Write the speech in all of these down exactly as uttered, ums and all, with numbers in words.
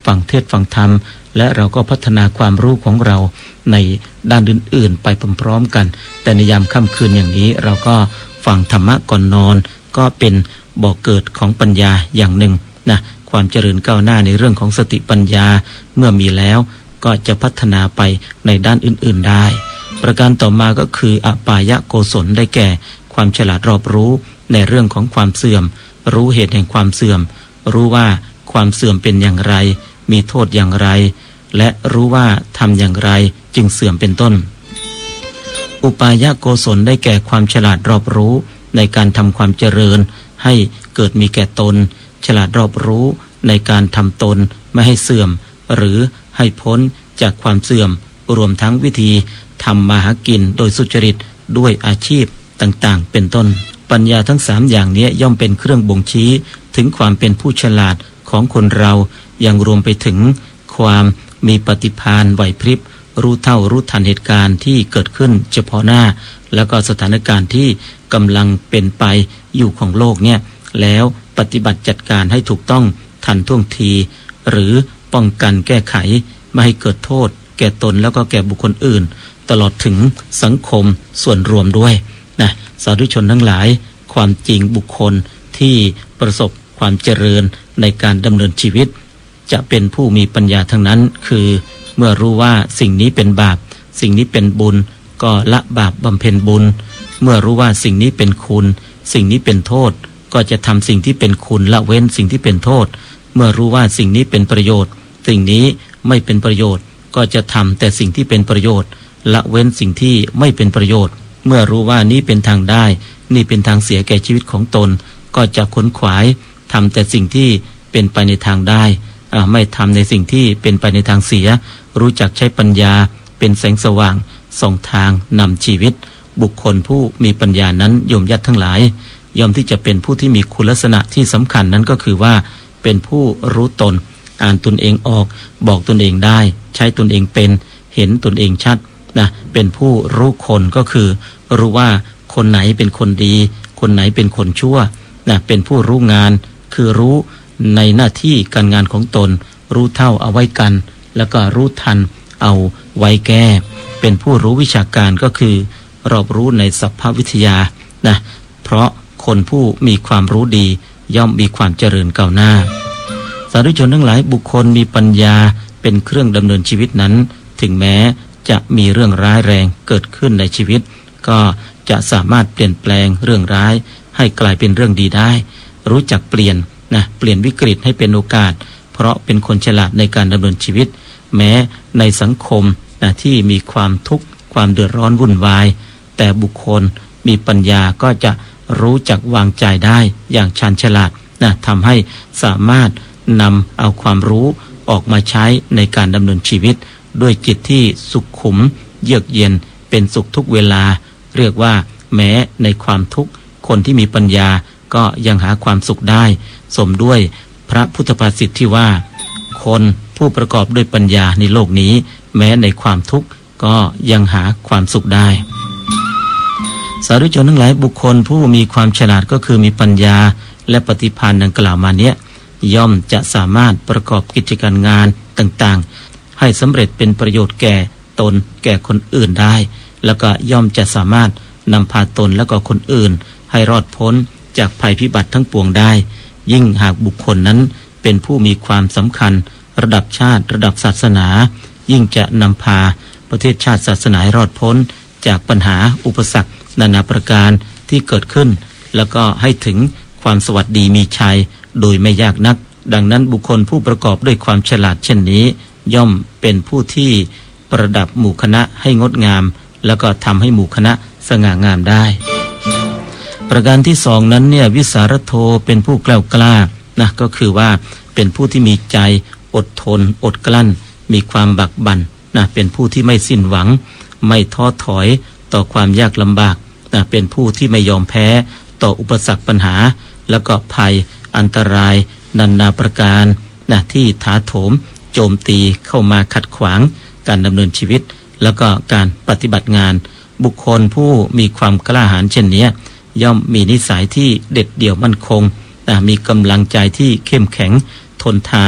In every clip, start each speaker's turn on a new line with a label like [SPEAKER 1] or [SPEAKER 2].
[SPEAKER 1] ฟังเทศน์ฟังธรรมและเราก็พัฒนาความรู้ของเราในด้านอื่นๆไปพร้อมๆกันแต่ในยามค่ำคืนอย่างนี้เราก็ฟังธรรมะก่อนนอนก็เป็นบ่อกเกิดของปัญญาอย่างหนึ่งนะความเจริญก้าวหน้าในเรื่องของสติปัญญาเมื่อมีแล้วก็จะพัฒนาไปในด้านอื่นๆได้ประการต่อมาก็คืออปายโกศลได้แก่ความฉลาดรอบรู้ในเรื่องของความเสื่อมรู้เหตุแห่งความเสื่อมรู้ว่าความเสื่อมเป็นอย่างไรมีโทษอย่างไรและรู้ว่าทำอย่างไรจึงเสื่อมเป็นต้นอุปายโกศลได้แก่ความฉลาดรอบรู้ในการทำความเจริญให้เกิดมีแก่ตนฉลาดรอบรู้ในการทำตนไม่ให้เสื่อมหรือให้พ้นจากความเสื่อมรวมทั้งวิธีทำมาหากินโดยสุจริตด้วยอาชีพต่างๆเป็นต้นปัญญาทั้งสามอย่างนี้ย่อมเป็นเครื่องบ่งชี้ถึงความเป็นผู้ฉลาดของคนเรายังรวมไปถึงความมีปฏิภาณไหวพริบรู้เท่ารู้ทันเหตุการณ์ที่เกิดขึ้นเฉพาะหน้าแล้วก็สถานการณ์ที่กำลังเป็นไปอยู่ของโลกเนี่ยแล้วปฏิบัติจัดการให้ถูกต้องทันท่วงทีหรือป้องกันแก้ไขไม่ให้เกิดโทษแก่ตนแล้วก็แก่บุคคลอื่นตลอดถึงสังคมส่วนรวมด้วยนะสาธุชนทั้งหลายความจริงบุคคลที่ประสบความเจริญในการดำเนินชีวิตจะเป็นผู้มีปัญญาทั้งนั้นคือเมื่อรู้ว่าสิ่งนี้เป็นบาปสิ่งนี้เป็นบุญก็ละบาปบำเพ็ญบุญเมื่อรู้ว่าสิ่งนี้เป็นคุณสิ่งนี้เป็นโทษก็จะทำสิ่งที่เป็นคุณละเว้นสิ่งที่เป็นโทษเมื่อรู้ว่าสิ่งนี้เป็นประโยชน์สิ่งนี้ไม่เป็นประโยชน์ก็จะทำแต่สิ่งที่เป็นประโยชน์ละเว้นสิ่งที่ไม่เป็นประโยชน์เมื่อรู้ว่านี้เป็นทางได้นี่เป็นทางเสียแก่ชีวิตของตนก็จะขนขวายทำแต่สิ่งที่เป็นไปในทางได้ไม่ทำในสิ่งที่เป็นไปในทางเสียรู้จักใช้ปัญญาเป็นแสงสว่างส่องทางนำชีวิตบุคคลผู้มีปัญญานั้นโยมญาติทั้งหลายย่อมที่จะเป็นผู้ที่มีคุณลักษณะที่สำคัญนั้นก็คือว่าเป็นผู้รู้ตนอ่านตนเองออกบอกตนเองได้ใช้ตนเองเป็นเห็นตนเองชัดนะเป็นผู้รู้คนก็คือรู้ว่าคนไหนเป็นคนดีคนไหนเป็นคนชั่วนะเป็นผู้รู้งานคือรู้ในหน้าที่การงานของตนรู้เท่าเอาไว้กันแล้วก็รู้ทันเอาไว้แก้เป็นผู้รู้วิชาการก็คือรอบรู้ในสภาพวิทยานะเพราะคนผู้มีความรู้ดีย่อมมีความเจริญก้าวหน้าสาธุชนทั้งหลายบุคคลมีปัญญาเป็นเครื่องดำเนินชีวิตนั้นถึงแม้จะมีเรื่องร้ายแรงเกิดขึ้นในชีวิตก็จะสามารถเปลี่ยนแปลงเรื่องร้ายให้กลายเป็นเรื่องดีได้รู้จักเปลี่ยนนะเปลี่ยนวิกฤตให้เป็นโอกาสเพราะเป็นคนฉลาดในการดำเนินชีวิตแม้ในสังคมนะที่มีความทุกข์ความเดือดร้อนวุ่นวายแต่บุคคลมีปัญญาก็จะรู้จักวางใจได้อย่างชาญฉลาดนะทำให้สามารถนำเอาความรู้ออกมาใช้ในการดำเนินชีวิตด้วยจิตที่สุขุมเยือกเย็นเป็นสุขทุกเวลาเรียกว่าแม้ในความทุกข์คนที่มีปัญญาก็ยังหาความสุขได้สมด้วยพระพุทธภาษิตที่ว่าคนผู้ประกอบด้วยปัญญาในโลกนี้แม้ในความทุกข์ก็ยังหาความสุขได้สาธุชนทั้งหลายบุคคลผู้มีความฉลาดก็คือมีปัญญาและปฏิภาณดังกล่าวมาเนี้ยย่อมจะสามารถประกอบกิจการงานต่างๆให้สำเร็จเป็นประโยชน์แก่ตนแก่คนอื่นได้แล้วก็ย่อมจะสามารถนำพาตนและก็คนอื่นให้รอดพ้นจากภัยพิบัติทั้งปวงได้ยิ่งหากบุคคลนั้นเป็นผู้มีความสำคัญระดับชาติระดับศาสนายิ่งจะนำพาประเทศชาติศาสนาให้รอดพ้นจากปัญหาอุปสรรคนานาประการที่เกิดขึ้นแล้วก็ให้ถึงความสวัสดีมีชัยโดยไม่ยากนักดังนั้นบุคคลผู้ประกอบด้วยความฉลาดเช่นนี้ย่อมเป็นผู้ที่ประดับหมู่คณะให้งดงามแล้วก็ทำให้หมู่คณะสง่างามได้ประการที่สองนั้นเนี่ยวิสารโธเป็นผู้กล้ากล้านะก็คือว่าเป็นผู้ที่มีใจอดทนอดกลั้นมีความบักบั่นนะเป็นผู้ที่ไม่สิ้นหวังไม่ท้อถอยต่อความยากลำบากนะเป็นผู้ที่ไม่ยอมแพ้ต่ออุปสรรคปัญหาแล้วก็ภัยอันตรายนานาประการนะที่ถาโถมโจมตีเข้ามาขัดขวางการดำเนินชีวิตแล้วก็การปฏิบัติงานบุคคลผู้มีความกล้าหาญเช่นนี้ย่อมมีนิสัยที่เด็ดเดี่ยวมั่นคงนะมีกำลังใจที่เข้มแข็งทนทาน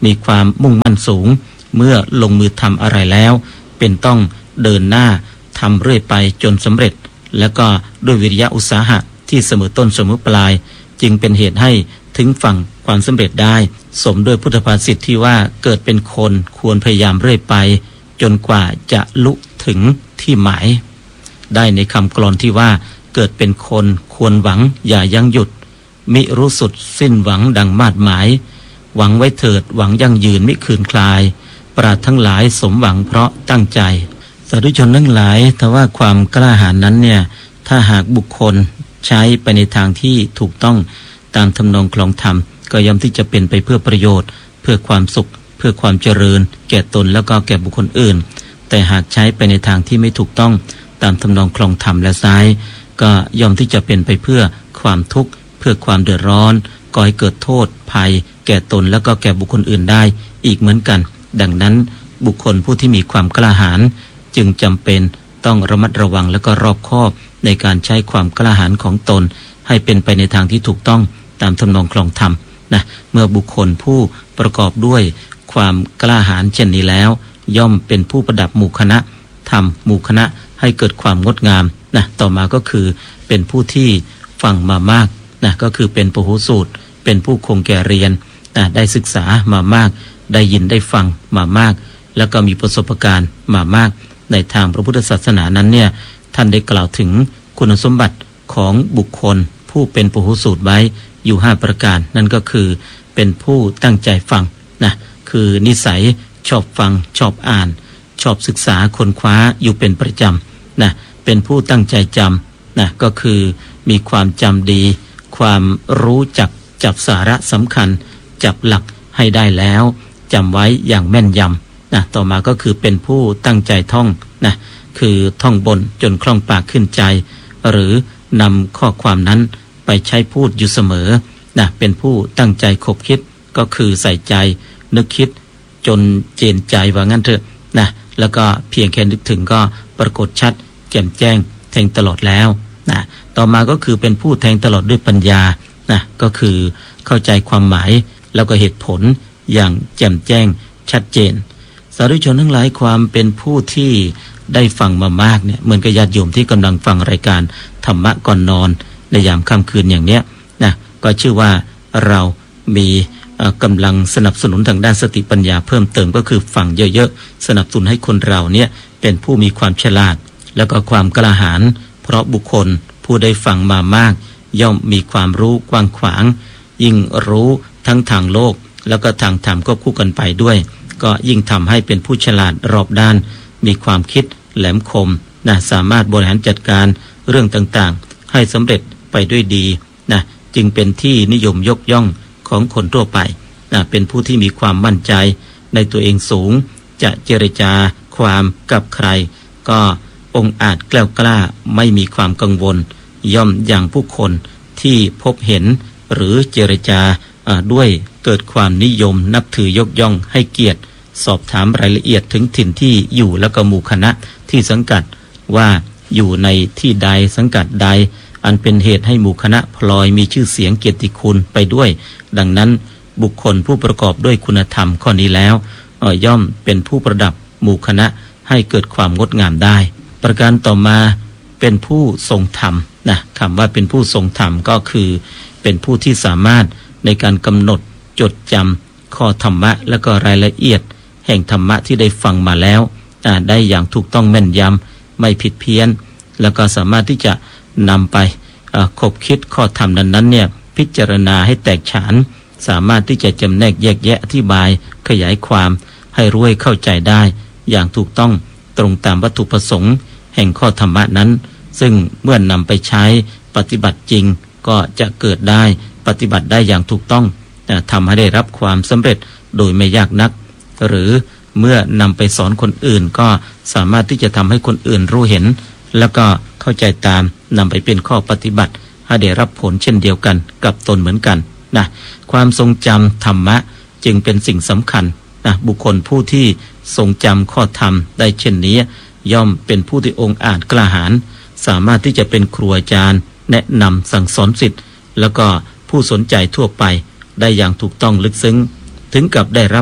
[SPEAKER 1] มีความมุ่งมั่นสูงเมื่อลงมือทำอะไรแล้วเป็นต้องเดินหน้าทำเรื่อยไปจนสำเร็จแล้วก็ด้วยวิริยะอุตสาหะที่เสมอต้นเสมอปลายจึงเป็นเหตุให้ถึงฝั่งความสำเร็จได้สมด้วยพุทธภาษิตที่ว่าเกิดเป็นคนควรพยายามเรื่อยไปจนกว่าจะลุถึงที่หมายได้ในคำกลอนที่ว่าเกิดเป็นคนควรหวังอย่ายั้งหยุดมิรู้สุดสิ้นหวังดังมาดหมายหวังไว้เถิดหวังยั่งยืนมิคืนคลายปราดทั้งหลายสมหวังเพราะตั้งใจสาธุชนทั้งหลายแต่ว่าความกล้าหาญนั้นเนี่ยถ้าหากบุคคลใช้ไปในทางที่ถูกต้องตามทำนองคลองธรรมก็ย่อมที่จะเป็นไปเพื่อประโยชน์เพื่อความสุขเพื่อความเจริญแก่ตนแล้วก็แก่บุคคลอื่นแต่หากใช้ไปในทางที่ไม่ถูกต้องตามทำนองคลองธรรมและซ้ายก็ย่อมที่จะเป็นไปเพื่อความทุกข์เพื่อความเดือดร้อนก่อให้เกิดโทษภัยแก่ตนแล้วก็แก่บุคคลอื่นได้อีกเหมือนกันดังนั้นบุคคลผู้ที่มีความกล้าหาญจึงจำเป็นต้องระมัดระวังและก็รอบคอบในการใช้ความกล้าหาญของตนให้เป็นไปในทางที่ถูกต้องตามทำนองคลองธรรมนะเมื่อบุคคลผู้ประกอบด้วยความกล้าหาญเช่นนี้แล้วย่อมเป็นผู้ประดับหมู่คณะทำหมู่คณะให้เกิดความงดงามนะต่อมาก็คือเป็นผู้ที่ฟังมามากนะก็คือเป็นปหูสูตรเป็นผู้คงแก่เรียนนะได้ศึกษามามากได้ยินได้ฟังมามากแล้วก็มีประสบการณ์มามากในทางพระพุทธศาสนานั้นเนี่ยท่านได้กล่าวถึงคุณสมบัติของบุคคลผู้เป็นปหูสูตรไว้อยู่ห้าประการนั่นก็คือเป็นผู้ตั้งใจฟังนะคือนิสัยชอบฟังชอบอ่านชอบศึกษาค้นคว้าอยู่เป็นประจำนะเป็นผู้ตั้งใจจำนะก็คือมีความจำดีความรู้จักจับสาระสำคัญจับหลักให้ได้แล้วจำไว้อย่างแม่นยำนะต่อมาก็คือเป็นผู้ตั้งใจท่องนะคือท่องบนจนคล่องปากขึ้นใจหรือนำข้อความนั้นไปใช้พูดอยู่เสมอนะเป็นผู้ตั้งใจคบคิดก็คือใส่ใจนึกคิดจนเจนใจว่างั้นเถอะนะแล้วก็เพียงแค่นึกถึงก็ปรากฏชัดแจ่มแจ้งแทงตลอดแล้วนะต่อมาก็คือเป็นผู้แทงตลอดด้วยปัญญานะก็คือเข้าใจความหมายแล้วก็เหตุผลอย่างแจ่มแจ้งชัดเจนสาธุชนทั้งหลายความเป็นผู้ที่ได้ฟังมามากเนี่ยเหมือนกับญาติโยมที่กำลังฟังรายการธรรมะก่อนนอนในยามค่ำคืนอย่างเนี้ยนะก็ชื่อว่าเรามีกำลังสนับสนุนทางด้านสติปัญญาเพิ่มเติมก็คือฟังเยอะๆสนับสนุนให้คนเราเนี่ยเป็นผู้มีความฉลาดแล้วก็ความกล้าหาญเพราะบุคคลผู้ได้ฟังมามากย่อมมีความรู้กว้างขวางยิ่งรู้ทั้งทางโลกแล้วก็ทางธรรมก็คู่กันไปด้วยก็ยิ่งทำให้เป็นผู้ฉลาดรอบด้านมีความคิดแหลมคมนะสามารถบริหารจัดการเรื่องต่างๆให้สำเร็จไปด้วยดีนะจึงเป็นที่นิยมยกย่องของคนทั่วไปนะเป็นผู้ที่มีความมั่นใจในตัวเองสูงจะเจรจาความกับใครก็องอาจแกล้วกล้าไม่มีความกังวลย่อมอย่างผู้คนที่พบเห็นหรือเจรจาด้วยเกิดความนิยมนับถือยกย่องให้เกียรติสอบถามรายละเอียดถึงถิ่นที่อยู่แล้วก็หมู่คณะที่สังกัดว่าอยู่ในที่ใดสังกัดใดอันเป็นเหตุให้หมู่คณะพลอยมีชื่อเสียงเกียรติคุณไปด้วยดังนั้นบุคคลผู้ประกอบด้วยคุณธรรมข้อนี้แล้วย่อมเป็นผู้ประดับหมู่คณะให้เกิดความงดงามได้ประการต่อมาเป็นผู้ทรงธรรมนะคำว่าเป็นผู้ทรงธรรมก็คือเป็นผู้ที่สามารถในการกำหนดจดจำข้อธรรมะและก็รายละเอียดแห่งธรรมะที่ได้ฟังมาแล้วได้อย่างถูกต้องแม่นยำไม่ผิดเพี้ยนแล้วก็สามารถที่จะนำไปคบคิดข้อธรรมนั้นๆเนี่ยพิจารณาให้แตกฉานสามารถที่จะจำแนกแยกแยะอธิบายขยายความให้รู้ให้เข้าใจได้อย่างถูกต้องตรงตามวัตถุประสงค์แห่งข้อธรรมะนั้นซึ่งเมื่อนนำไปใช้ปฏิบัติจริงก็จะเกิดได้ปฏิบัติได้อย่างถูกต้องทำให้ได้รับความสำเร็จโดยไม่ยากนักหรือเมื่อนำไปสอนคนอื่นก็สามารถที่จะทำให้คนอื่นรู้เห็นแล้วก็เข้าใจตามนำไปเป็นข้อปฏิบัติให้ได้รับผลเช่นเดียวกันกับตนเหมือนกันนะความทรงจำธรรมะจึงเป็นสิ่งสำคัญนะบุคคลผู้ที่ทรงจำข้อธรรมได้เช่นนี้ย่อมเป็นผู้ที่องอาจกล้าหาญสามารถที่จะเป็นครูอาจารย์แนะนำสั่งสอนศิษย์แล้วก็ผู้สนใจทั่วไปได้อย่างถูกต้องลึกซึ้งถึงกับได้รับ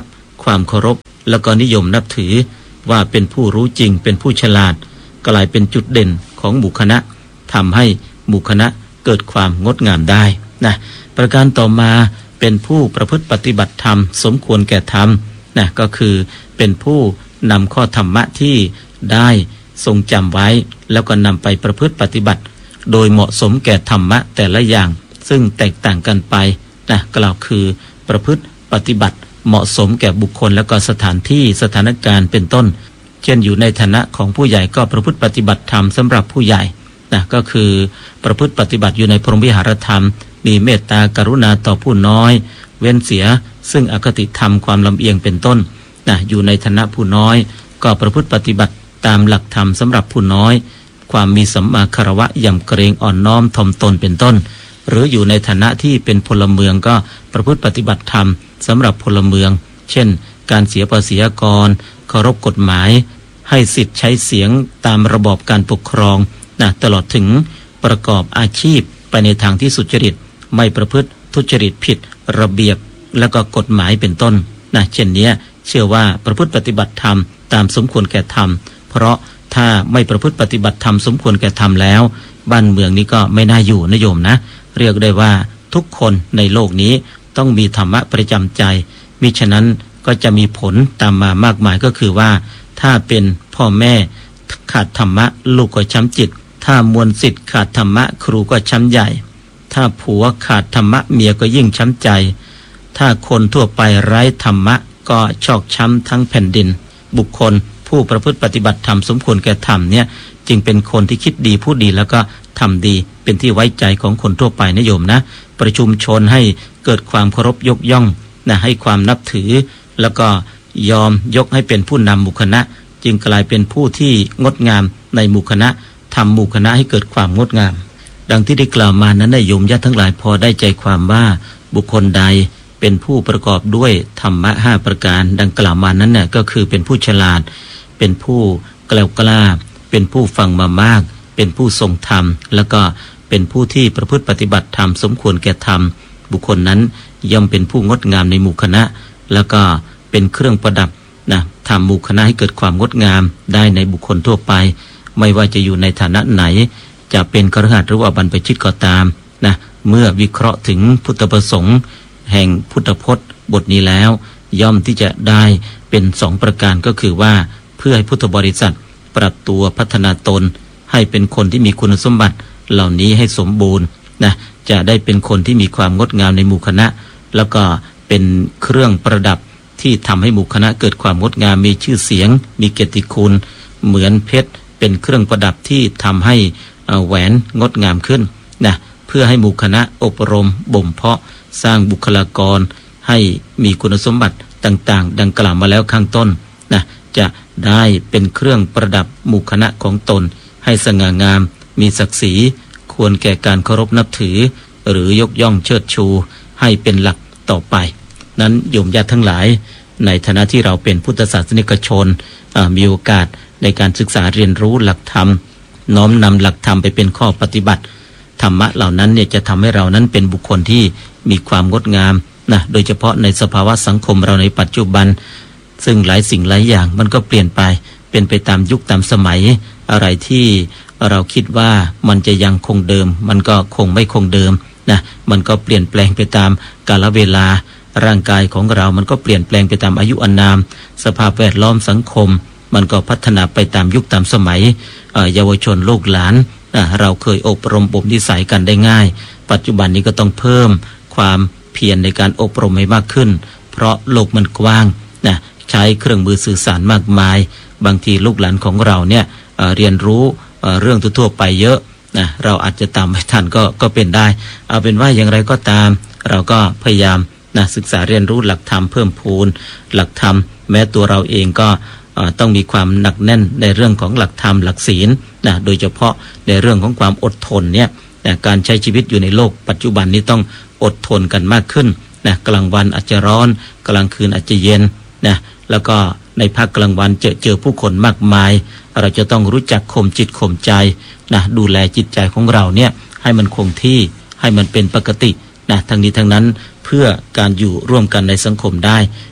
[SPEAKER 1] ความเคารพแล้วก็นิยมนับถือว่าเป็นผู้รู้จริงเป็นผู้ฉลาดกลายเป็นจุดเด่นของหมู่คณะทำให้หมู่คณะเกิดความงดงามได้นะประการต่อมาเป็นผู้ประพฤติปฏิบัติธรรมสมควรแก่ธรรมนะก็คือเป็นผู้นำข้อธรรมะที่ได้ทรงจำไว้แล้วก็นำไปประพฤติปฏิบัติโดยเหมาะสมแก่ธรรมะแต่ละอย่างซึ่งแตกต่างกันไปนะกล่าวคือประพฤติปฏิบัติเหมาะสมแก่บุคคลและก็สถานที่สถานการณ์เป็นต้นเช่นอยู่ในฐานะของผู้ใหญ่ก็ประพฤติปฏิบัติธรรมสำหรับผู้ใหญ่นะก็คือประพฤติปฏิบัติอยู่ในพรหมวิหารธรรมมีเมตตากรุณาต่อผู้น้อยเว้นเสียซึ่งอคติธรรมความลำเอียงเป็นต้นนะอยู่ในฐานะผู้น้อยก็ประพฤติปฏิบัติตามหลักธรรมสำหรับผู้น้อยความมีสัมมาคารวะยำเกรงอ่อนน้อมถ่อมตนเป็นต้นหรืออยู่ในฐานะที่เป็นพลเมืองก็ประพฤติปฏิบัติธรรมสำหรับพลเมืองเช่นการเสียภาษีกรเคารพกฎหมายให้สิทธิ์ใช้เสียงตามระบอบการปกครองนะตลอดถึงประกอบอาชีพไปในทางที่สุจริตไม่ประพฤติทุจริตผิดระเบียบและก็กฎหมายเป็นต้นนะเช่นนี้เชื่อว่าประพฤติปฏิบัติธรรมตามสมควรแก่ธรรมเพราะถ้าไม่ประพฤติปฏิบัติธรรมสมควรแก่ธรรมแล้วบ้านเมืองนี้ก็ไม่น่าอยู่นะโยมนะเรียกได้ว่าทุกคนในโลกนี้ต้องมีธรรมะประจำใจมิฉะนั้นก็จะมีผลตามมามากมายก็คือว่าถ้าเป็นพ่อแม่ขาดธรรมะลูกก็ช้ำจิตถ้ามวลศิษย์ขาดธรรมะครูก็ช้ำใหญ่ถ้าผัวขาดธรรมะเมียก็ยิ่งช้ำใจถ้าคนทั่วไปไร้ธรรมะก็ชอกช้ำทั้งแผ่นดินบุคคลผู้ประพฤติปฏิบัติธรรมสมควรแก่ธรรมเนี่ยจึงเป็นคนที่คิดดีพูดดีแล้วก็ทำดีเป็นที่ไว้ใจของคนทั่วไปนะโยมนะประชุมชนให้เกิดความเคารพยกย่องนะให้ความนับถือแล้วก็ยอมยกให้เป็นผู้นำหมู่คณะจึงกลายเป็นผู้ที่งดงามในหมู่คณะทำหมู่คณะให้เกิดความงดงามดังที่ได้กล่าวมานั้นโยมญาติทั้งหลายพอได้ใจความว่าบุคคลใดเป็นผู้ประกอบด้วยธรรมะห้าประการดังกล่าวมานั้นน่ะก็คือเป็นผู้ฉลาดเป็นผู้แกล้วกล้าเป็นผู้ฟังมามากเป็นผู้ทรงธรรมแล้วก็เป็นผู้ที่ประพฤติปฏิบัติธรรมสมควรแก่ธรรมบุคคลนั้นย่อมเป็นผู้งดงามในหมู่คณะแล้วก็เป็นเครื่องประดับนะทำหมู่คณะให้เกิดความงดงามได้ในบุคคลทั่วไปไม่ว่าจะอยู่ในฐานะไหนจะเป็นคฤหัสถ์หรือว่าบรรพชิตก็ตามนะเมื่อวิเคราะห์ถึงพุทธประสงค์แห่งพุทธพจน์บทนี้แล้วย่อมที่จะได้เป็นสองประการก็คือว่าเพื่อให้พุทธบริษัทปรับตัวพัฒนาตนให้เป็นคนที่มีคุณสมบัติเหล่านี้ให้สมบูรณ์นะจะได้เป็นคนที่มีความงดงามในหมู่คณะแล้วก็เป็นเครื่องประดับที่ทำให้หมู่คณะเกิดความงดงามมีชื่อเสียงมีเกียรติคุณเหมือนเพชรเป็นเครื่องประดับที่ทำให้แหวนงดงามขึ้นนะเพื่อให้หมู่คณะอบรมบ่มเพาะสร้างบุคลากรให้มีคุณสมบัติต่างๆดังกล่าวมาแล้วข้างต้นนะจะได้เป็นเครื่องประดับหมู่คณะของตนให้สง่างามมีศักดิ์ศรีควรแก่การเคารพนับถือหรือยกย่องเชิดชูให้เป็นหลักต่อไปนั้นโยมญาติทั้งหลายในฐานะที่เราเป็นพุทธศาสนิกชนมีโอกาสในการศึกษาเรียนรู้หลักธรรมน้อมนำหลักธรรมไปเป็นข้อปฏิบัติธรรมะเหล่านั้นเนี่ยจะทำให้เรานั้นเป็นบุคคลที่มีความงดงามนะโดยเฉพาะในสภาวะสังคมเราในปัจจุบันซึ่งหลายสิ่งหลายอย่างมันก็เปลี่ยนไปเป็นไปตามยุคตามสมัยอะไรที่เราคิดว่ามันจะยังคงเดิมมันก็คงไม่คงเดิมนะมันก็เปลี่ยนแปลงไปตามกาลเวลาร่างกายของเรามันก็เปลี่ยนแปลงไปตามอายุอานามสภาพแวดล้อมสังคมมันก็พัฒนาไปตามยุคตามสมัยเยาวชนลูกหลานเราเคยอบรมบ่มนิสัยกันได้ง่ายปัจจุบันนี้ก็ต้องเพิ่มความเพียรในการอบรมให้มากขึ้นเพราะโลกมันกว้างนะใช้เครื่องมือสื่อสารมากมายบางทีลูกหลานของเราเนี่ย เอ่อ เรียนรู้เเรื่องทั่วไปเยอะนะเราอาจจะตามไม่ทันก็ก็เป็นได้เอาเป็นว่าอย่างไรก็ตามเราก็พยายามนะศึกษาเรียนรู้หลักธรรมเพิ่มพูนหลักธรรมแม้ตัวเราเองก็ต้องมีความหนักแน่นในเรื่องของหลักธรรมหลักศีลนะโดยเฉพาะในเรื่องของความอดทนเนี่ยนะการใช้ชีวิตอยู่ในโลกปัจจุบันนี้ต้องอดทนกันมากขึ้นนะกลางวันอาจจะร้อนกลางคืนอาจจะเย็นนะแล้วก็ในภาคกลางวันเจอเจอผู้คนมากมายเราจะต้องรู้จักข่มจิตข่มใจนะดูแลจิตใจของเราเนี่ยให้มันคงที่ให้มันเป็นปกตินะทั้งนี้ทั้งนั้นเพื่อการอยู่ร่วมกันในสังคมได้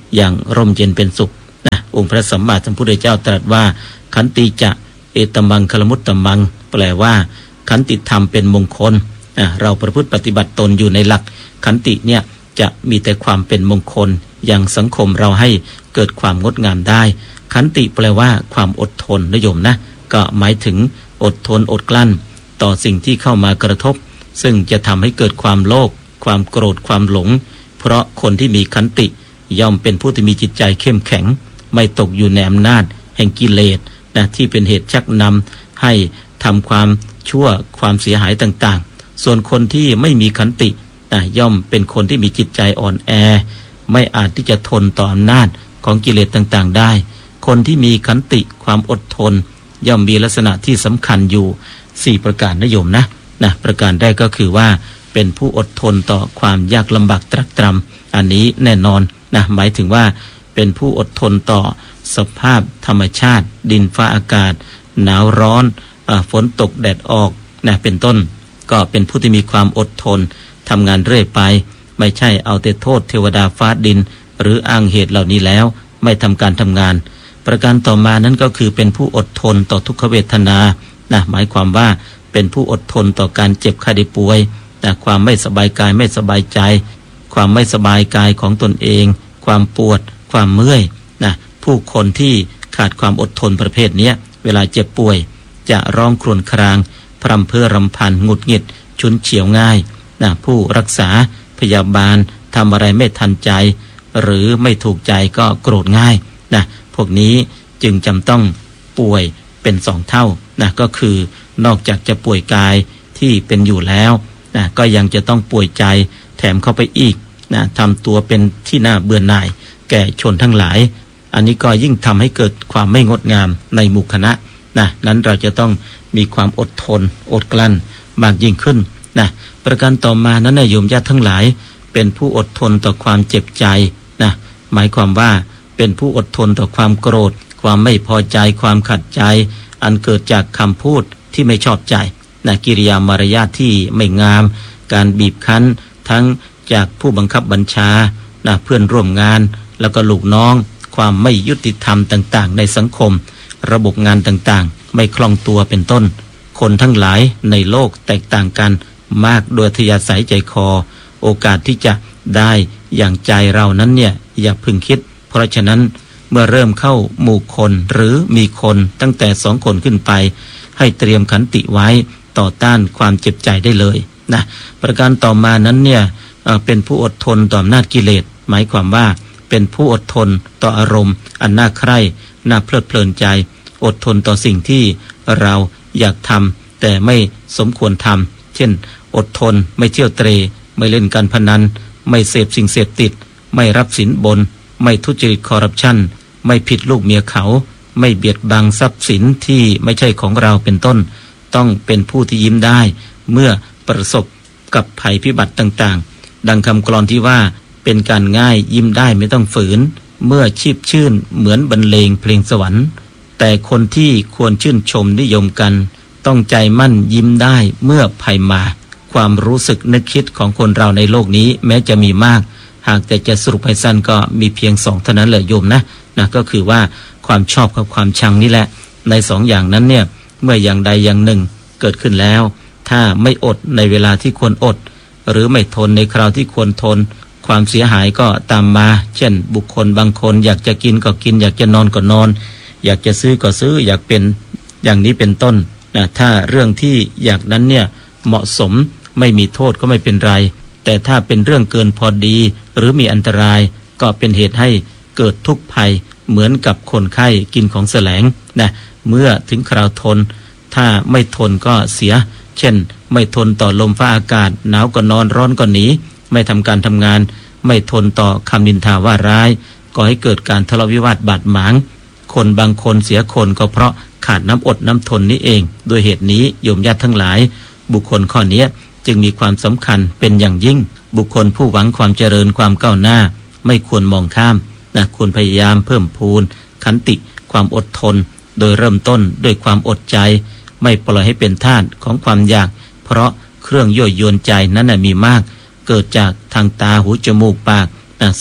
[SPEAKER 1] อย่างร่มเย็นเป็นสุขนะองค์พระสัมมาสัมพุทธเจ้าตรัสว่าขันติจะเอตมังคลมุตตมังแปลว่าขันติธรรมเป็นมงคลนะเราประพฤติปฏิบัติตนอยู่ในหลักขันติเนี่ยจะมีแต่ความเป็นมงคลอย่างสังคมเราให้เกิดความงดงามได้ขันติแปลว่าความอดทนนะโยมนะก็หมายถึงอดทนอดกลั้นต่อสิ่งที่เข้ามากระทบซึ่งจะทำให้เกิดความโลภความโกรธความหลงเพราะคนที่มีขันติย่อมเป็นผู้ที่มีจิตใจเข้มแข็งไม่ตกอยู่ในอำนาจแห่งกิเลสนะที่เป็นเหตุชักนำให้ทำความชั่วความเสียหายต่างๆส่วนคนที่ไม่มีขันตินะย่อมเป็นคนที่มีจิตใจอ่อนแอไม่อาจที่จะทนต่ออำนาจของกิเลสต่างๆได้คนที่มีขันติความอดทนย่อมมีลักษณะที่สำคัญอยู่สี่ประการนะโยมนะนะประการแรกก็คือว่าเป็นผู้อดทนต่อความยากลำบากตรักตรำอันนี้แน่นอนนะหมายถึงว่าเป็นผู้อดทนต่อสภาพธรรมชาติดินฟ้าอากาศหนาวร้อนอ่าฝนตกแดดออกนะเป็นต้นก็เป็นผู้ที่มีความอดทนทำงานเรื่อยไปไม่ใช่เอาแต่โทษเทวดาฟ้าดินหรืออ้างเหตุเหล่านี้แล้วไม่ทำการทำงานประการต่อมานั้นก็คือเป็นผู้อดทนต่อทุกขเวทนานะหมายความว่าเป็นผู้อดทนต่อการเจ็บไข้ได้ป่วยนะความไม่สบายกายไม่สบายใจความไม่สบายกายของตนเองความปวดความเมื่อยนะผู้คนที่ขาดความอดทนประเภทนี้เวลาเจ็บป่วยจะร้องครวญครางพร่ำเพ้อรำพันหงุดหงิดฉุนเฉียวง่ายนะผู้รักษาพยาบาลทำอะไรไม่ทันใจหรือไม่ถูกใจก็โกรธง่ายนะพวกนี้จึงจำต้องป่วยเป็นสองเท่านะก็คือนอกจากจะป่วยกายที่เป็นอยู่แล้วนะก็ยังจะต้องป่วยใจแถมเข้าไปอีกนะทำตัวเป็นที่น่าเบื่อหน่ายแก่ชนทั้งหลายอันนี้ก็ยิ่งทำให้เกิดความไม่งดงามในหมู่คณะนะนั้นเราจะต้องมีความอดทนอดกลั้นมากยิ่งขึ้นนะประการต่อมานั้นนะโยมญาติทั้งหลายเป็นผู้อดทนต่อความเจ็บใจนะหมายความว่าเป็นผู้อดทนต่อความโกรธความไม่พอใจความขัดใจอันเกิดจากคำพูดที่ไม่ชอบใจนะกิริยามารยาทที่ไม่งามการบีบคั้นทั้งจากผู้บังคับบัญชานะเพื่อนร่วมงานแล้วก็ลูกน้องความไม่ยุติธรรมต่างๆในสังคมระบบงานต่างๆไม่คล่องตัวเป็นต้นคนทั้งหลายในโลกแตกต่างกันมากโดยอัธยาศัยใจคอโอกาสที่จะได้อย่างใจเรานั้นเนี่ยอย่าพึงคิดเพราะฉะนั้นเมื่อเริ่มเข้าหมู่คนหรือมีคนตั้งแต่สองคนขึ้นไปให้เตรียมขันติไว้ต่อต้านความเจ็บใจได้เลยนะประการต่อมานั้นเนี่ยเป็นผู้อดทนต่ออำนาจกิเลสหมายความว่าเป็นผู้อดทนต่ออารมณ์อันน่าใคร่น่าเพลิดเพลินใจอดทนต่อสิ่งที่เราอยากทำแต่ไม่สมควรทำเช่นอดทนไม่เที่ยวเตร่ไม่เล่นการพนันไม่เสพสิ่งเสพติดไม่รับสินบนไม่ทุจริตคอร์รัปชันไม่ผิดลูกเมียเขาไม่เบียดบังทรัพย์สินที่ไม่ใช่ของเราเป็นต้นต้องเป็นผู้ที่ยิ้มได้เมื่อประสบกับภัยพิบัติต่างๆดังคำกลอนที่ว่าเป็นการง่ายยิ้มได้ไม่ต้องฝืนเมื่อชีพชื่นเหมือนบรรเลงเพลงสวรรค์แต่คนที่ควรชื่นชมนิยมกันต้องใจมั่นยิ้มได้เมื่อภัยมาความรู้สึกนึกคิดของคนเราในโลกนี้แม้จะมีมากหากแต่จะสรุปให้สั้นก็มีเพียงสองเท่านั้นแหละโยมนะนะก็คือว่าความชอบกับความชังนี่แหละในสองอย่างนั้นเนี่ยเมื่ออย่างใดอย่างหนึ่งเกิดขึ้นแล้วถ้าไม่อดในเวลาที่ควรอดหรือไม่ทนในคราวที่ควรทนความเสียหายก็ตามมาเช่นบุคคลบางคนอยากจะกินก็กินอยากจะนอนก็นอนอยากจะซื้อก็ซื้ออยากเป็นอย่างนี้เป็นต้นนะถ้าเรื่องที่อยากนั้นเนี่ยเหมาะสมไม่มีโทษก็ไม่เป็นไรแต่ถ้าเป็นเรื่องเกินพอดีหรือมีอันตรายก็เป็นเหตุให้เกิดทุกข์ภัยเหมือนกับคนไข้กินของแสลงนะเมื่อถึงคราวทนถ้าไม่ทนก็เสียเช่นไม่ทนต่อลมฟ้าอากาศหนาวก็นอนร้อนก็หนีไม่ทำการทำงานไม่ทนต่อคำนินทาว่าร้ายก่อให้เกิดการทะเลาะวิวาทบาดหมางคนบางคนเสียคนก็เพราะขาดน้ำอดน้ำทนนี้เองโดยเหตุนี้โยมญาติทั้งหลายบุคคลข้อนี้จึงมีความสำคัญเป็นอย่างยิ่งบุคคลผู้หวังความเจริญความก้าวหน้าไม่ควรมองข้ามนะควรพยายามเพิ่มพูนขันติความอดทนโดยเริ่มต้นด้วยความอดใจไม่ปล่อยให้เป็นทาสของความอยากเพราะเครื่องยั่วยวนใจนั้นนะมีมากเกิดจากทางตาหูจมูกปากนะซึ่ง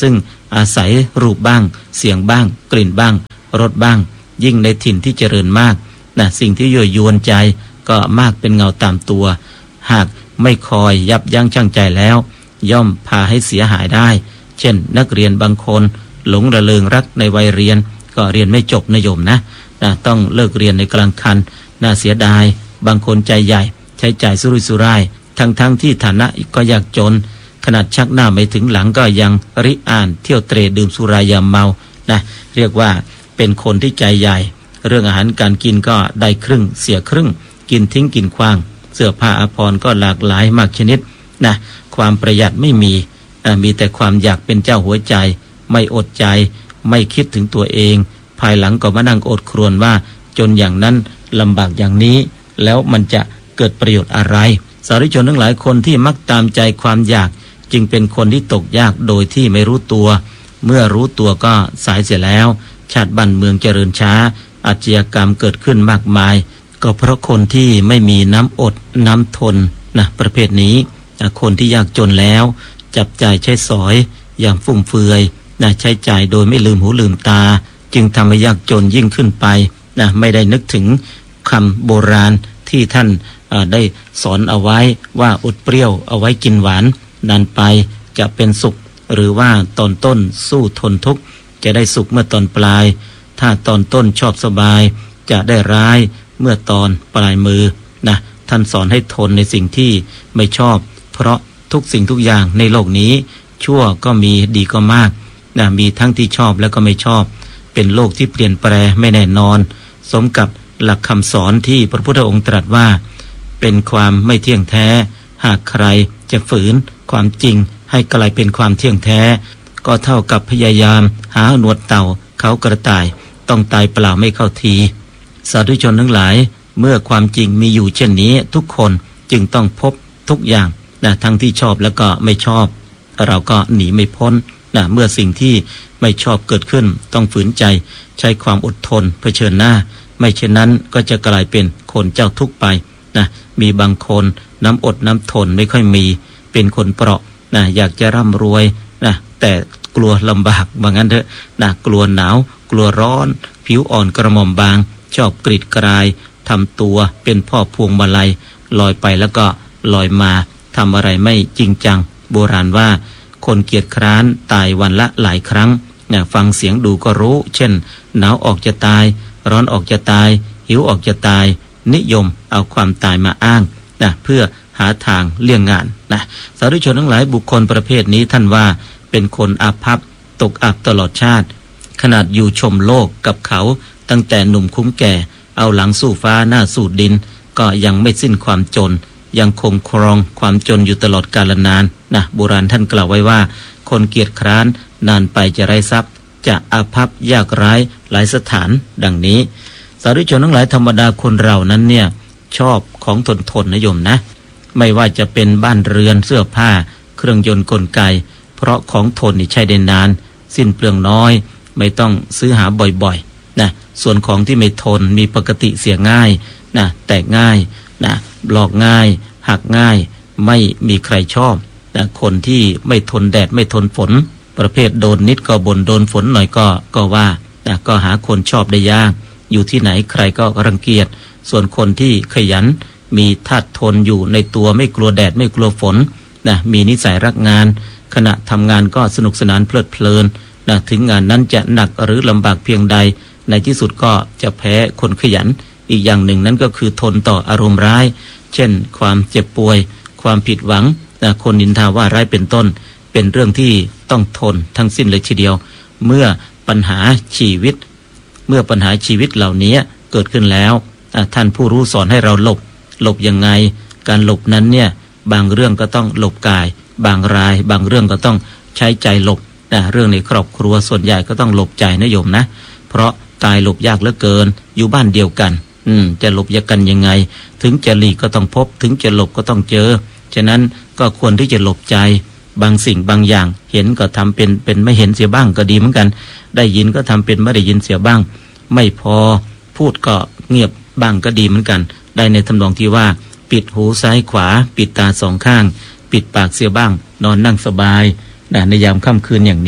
[SPEAKER 1] อาศัยรูปบ้างเสียงบ้างกลิ่นบ้างรสบ้างยิ่งในถิ่นที่เจริญมากนะสิ่งที่ยั่วยวนใจก็มากเป็นเงาตามตัวหากไม่คอยยับยั้งชั่งใจแล้วย่อมพาให้เสียหายได้เช่นนักเรียนบางคนหลงระเริงรักในวัยเรียนก็เรียนไม่จบนะโยมนะนะต้องเลิกเรียนในกลางคันน่าเสียดายบางคนใจใหญ่ใช้จ่ายสุรุ่ยสุร่ายทั้งทั้งที่ฐานะก็ยากจนขนาดชักหน้าไม่ถึงหลังก็ยังริอ่านเที่ยวเตร่ดื่มสุรายามเมานะเรียกว่าเป็นคนที่ใจใหญ่เรื่องอาหารการกินก็ได้ครึ่งเสียครึ่งกินทิ้งกินขว้างเสื้อผ้าอาภรณ์ก็หลากหลายมากชนิดนะความประหยัดไม่มีมีแต่ความอยากเป็นเจ้าหัวใจไม่อดใจไม่คิดถึงตัวเองภายหลังก็มานั่งอดครวญว่าจนอย่างนั้นลำบากอย่างนี้แล้วมันจะเกิดประโยชน์อะไรสาธุชนทั้งหลายคนที่มักตามใจความอยากจึงเป็นคนที่ตกยากโดยที่ไม่รู้ตัวเมื่อรู้ตัวก็สายเสียแล้วชาติบ้านเมืองเจริญช้าอาชญากรรมเกิดขึ้นมากมายก็เพราะคนที่ไม่มีน้ำอดน้ำทนนะประเภทนี้คนที่ยากจนแล้วจับจ่ายใช้สอยอย่างฟุ่มเฟือยนะใช้จ่ายโดยไม่ลืมหูลืมตาจึงทำให้ยากจนยิ่งขึ้นไปนะไม่ได้นึกถึงคำโบราณที่ท่านได้สอนเอาไว้ว่าอดเปรี้ยวเอาไว้กินหวานนานไปจะเป็นสุขหรือว่าตอนต้นสู้ทนทุกข์จะได้สุขเมื่อตอนปลายถ้าตอนต้นชอบสบายจะได้ร้ายเมื่อตอนปลายมือนะท่านสอนให้ทนในสิ่งที่ไม่ชอบเพราะทุกสิ่งทุกอย่างในโลกนี้ชั่วก็มีดีก็มากนะมีทั้งที่ชอบแล้วก็ไม่ชอบเป็นโลกที่เปลี่ยนแปลไม่แน่นอนสมกับหลักคำสอนที่พระพุทธองค์ตรัสว่าเป็นความไม่เที่ยงแท้หากใครจะฝืนความจริงให้กลายเป็นความเที่ยงแท้ก็เท่ากับพยายามหาหนวดเต่าเขากระต่ายต้องตายเปล่าไม่เข้าทีสาธุชนทั้งหลายเมื่อความจริงมีอยู่เช่นนี้ทุกคนจึงต้องพบทุกอย่างนะทั้งที่ชอบแล้วก็ไม่ชอบเราก็หนีไม่พ้นนะเมื่อสิ่งที่ไม่ชอบเกิดขึ้นต้องฝืนใจใช้ความอดทนเผชิญหน้าไม่เช่นนั้นก็จะกลายเป็นคนเจ้าทุกข์ไปนะมีบางคนน้ำอดน้ำทนไม่ค่อยมีเป็นคนเปราะนะอยากจะร่ำรวยนะแต่กลัวลำบากว่างั้นเถอะนะกลัวหนาวกลัวร้อนผิวอ่อนกระหม่อมบางชอบกรีดกรายทำตัวเป็นพ่อพวงมาลัยลอยไปแล้วก็ลอยมาทำอะไรไม่จริงจังโบราณว่าคนเกียจคร้านตายวันละหลายครั้งนะฟังเสียงดูก็รู้เช่นหนาวออกจะตายร้อนออกจะตายหิวออกจะตายนิยมเอาความตายมาอ้างนะเพื่อหาทางเลี่ยงงานนะสาธุชนทั้งหลายบุคคลประเภทนี้ท่านว่าเป็นคนอาภัพตกอับตลอดชาติขนาดอยู่ชมโลกกับเขาตั้งแต่หนุ่มคุ้มแก่เอาหลังสู้ฟ้าหน้าสู่ดินก็ยังไม่สิ้นความจนยังคงครองความจนอยู่ตลอดกาลนานนะโบราณท่านกล่าวไว้ว่าคนเกียจคร้านนานไปจะไร้ทรัพย์จะอาภัพยากไร้หลายสถานดังนี้สาธุชนทั้งหลายธรรมดาคนเรานั้นเนี่ยชอบของทนทนนะโยมนะไม่ว่าจะเป็นบ้านเรือนเสื้อผ้าเครื่องยนต์กลไกเพราะของทนนี่ใช้ได้นานสิ้นเปลืองน้อยไม่ต้องซื้อหาบ่อยๆนะส่วนของที่ไม่ทนมีปกติเสียง่ายนะแตกง่ายนะหลอกง่ายหักง่ายไม่มีใครชอบนะคนที่ไม่ทนแดดไม่ทนฝนประเภทโดนนิดก็บ่นโดนฝนหน่อยก็ก็ว่านะก็หาคนชอบได้ยากอยู่ที่ไหนใครก็รังเกียจส่วนคนที่ขยันมีธาตุทนอยู่ในตัวไม่กลัวแดดไม่กลัวฝนนะมีนิสัยรักงานขณะทำงานก็สนุกสนานเพลิดเพลินนะถึงงานนั้นจะหนักหรือลำบากเพียงใดในที่สุดก็จะแพ้คนขยันอีกอย่างหนึ่งนั้นก็คือทนต่ออารมณ์ร้ายเช่นความเจ็บป่วยความผิดหวังนะคนนินทาว่าร้ายเป็นต้นเป็นเรื่องที่ต้องทนทั้งสิ้นเลยทีเดียวเมื่อปัญหาชีวิตเมื่อปัญหาชีวิตเหล่านี้เกิดขึ้นแล้วท่านผู้รู้สอนให้เราหลบหลบยังไงการหลบนั้นเนี่ยบางเรื่องก็ต้องหลบกายบางรายบางเรื่องก็ต้องใช้ใจหลบนะเรื่องในครอบครัวส่วนใหญ่ก็ต้องหลบใจนะโยมนะเพราะกายหลบยากเหลือเกินอยู่บ้านเดียวกันอืมจะหลบยากกันยังไงถึงจะหลีกก็ต้องพบถึงจะหลบก็ต้องเจอฉะนั้นก็ควรที่จะหลบใจบางสิ่งบางอย่างเห็นก็ทำเป็นเป็นไม่เห็นเสียบ้างก็ดีเหมือนกันได้ยินก็ทำเป็นไม่ได้ยินเสียบ้างไม่พอพูดก็เงียบบ้างก็ดีเหมือนกันได้ในทำนองที่ว่าปิดหูซ้ายขวาปิดตาสองข้างปิดปากเสียบ้างนอนนั่งสบายนะในยามค่ำคืนอย่างนี้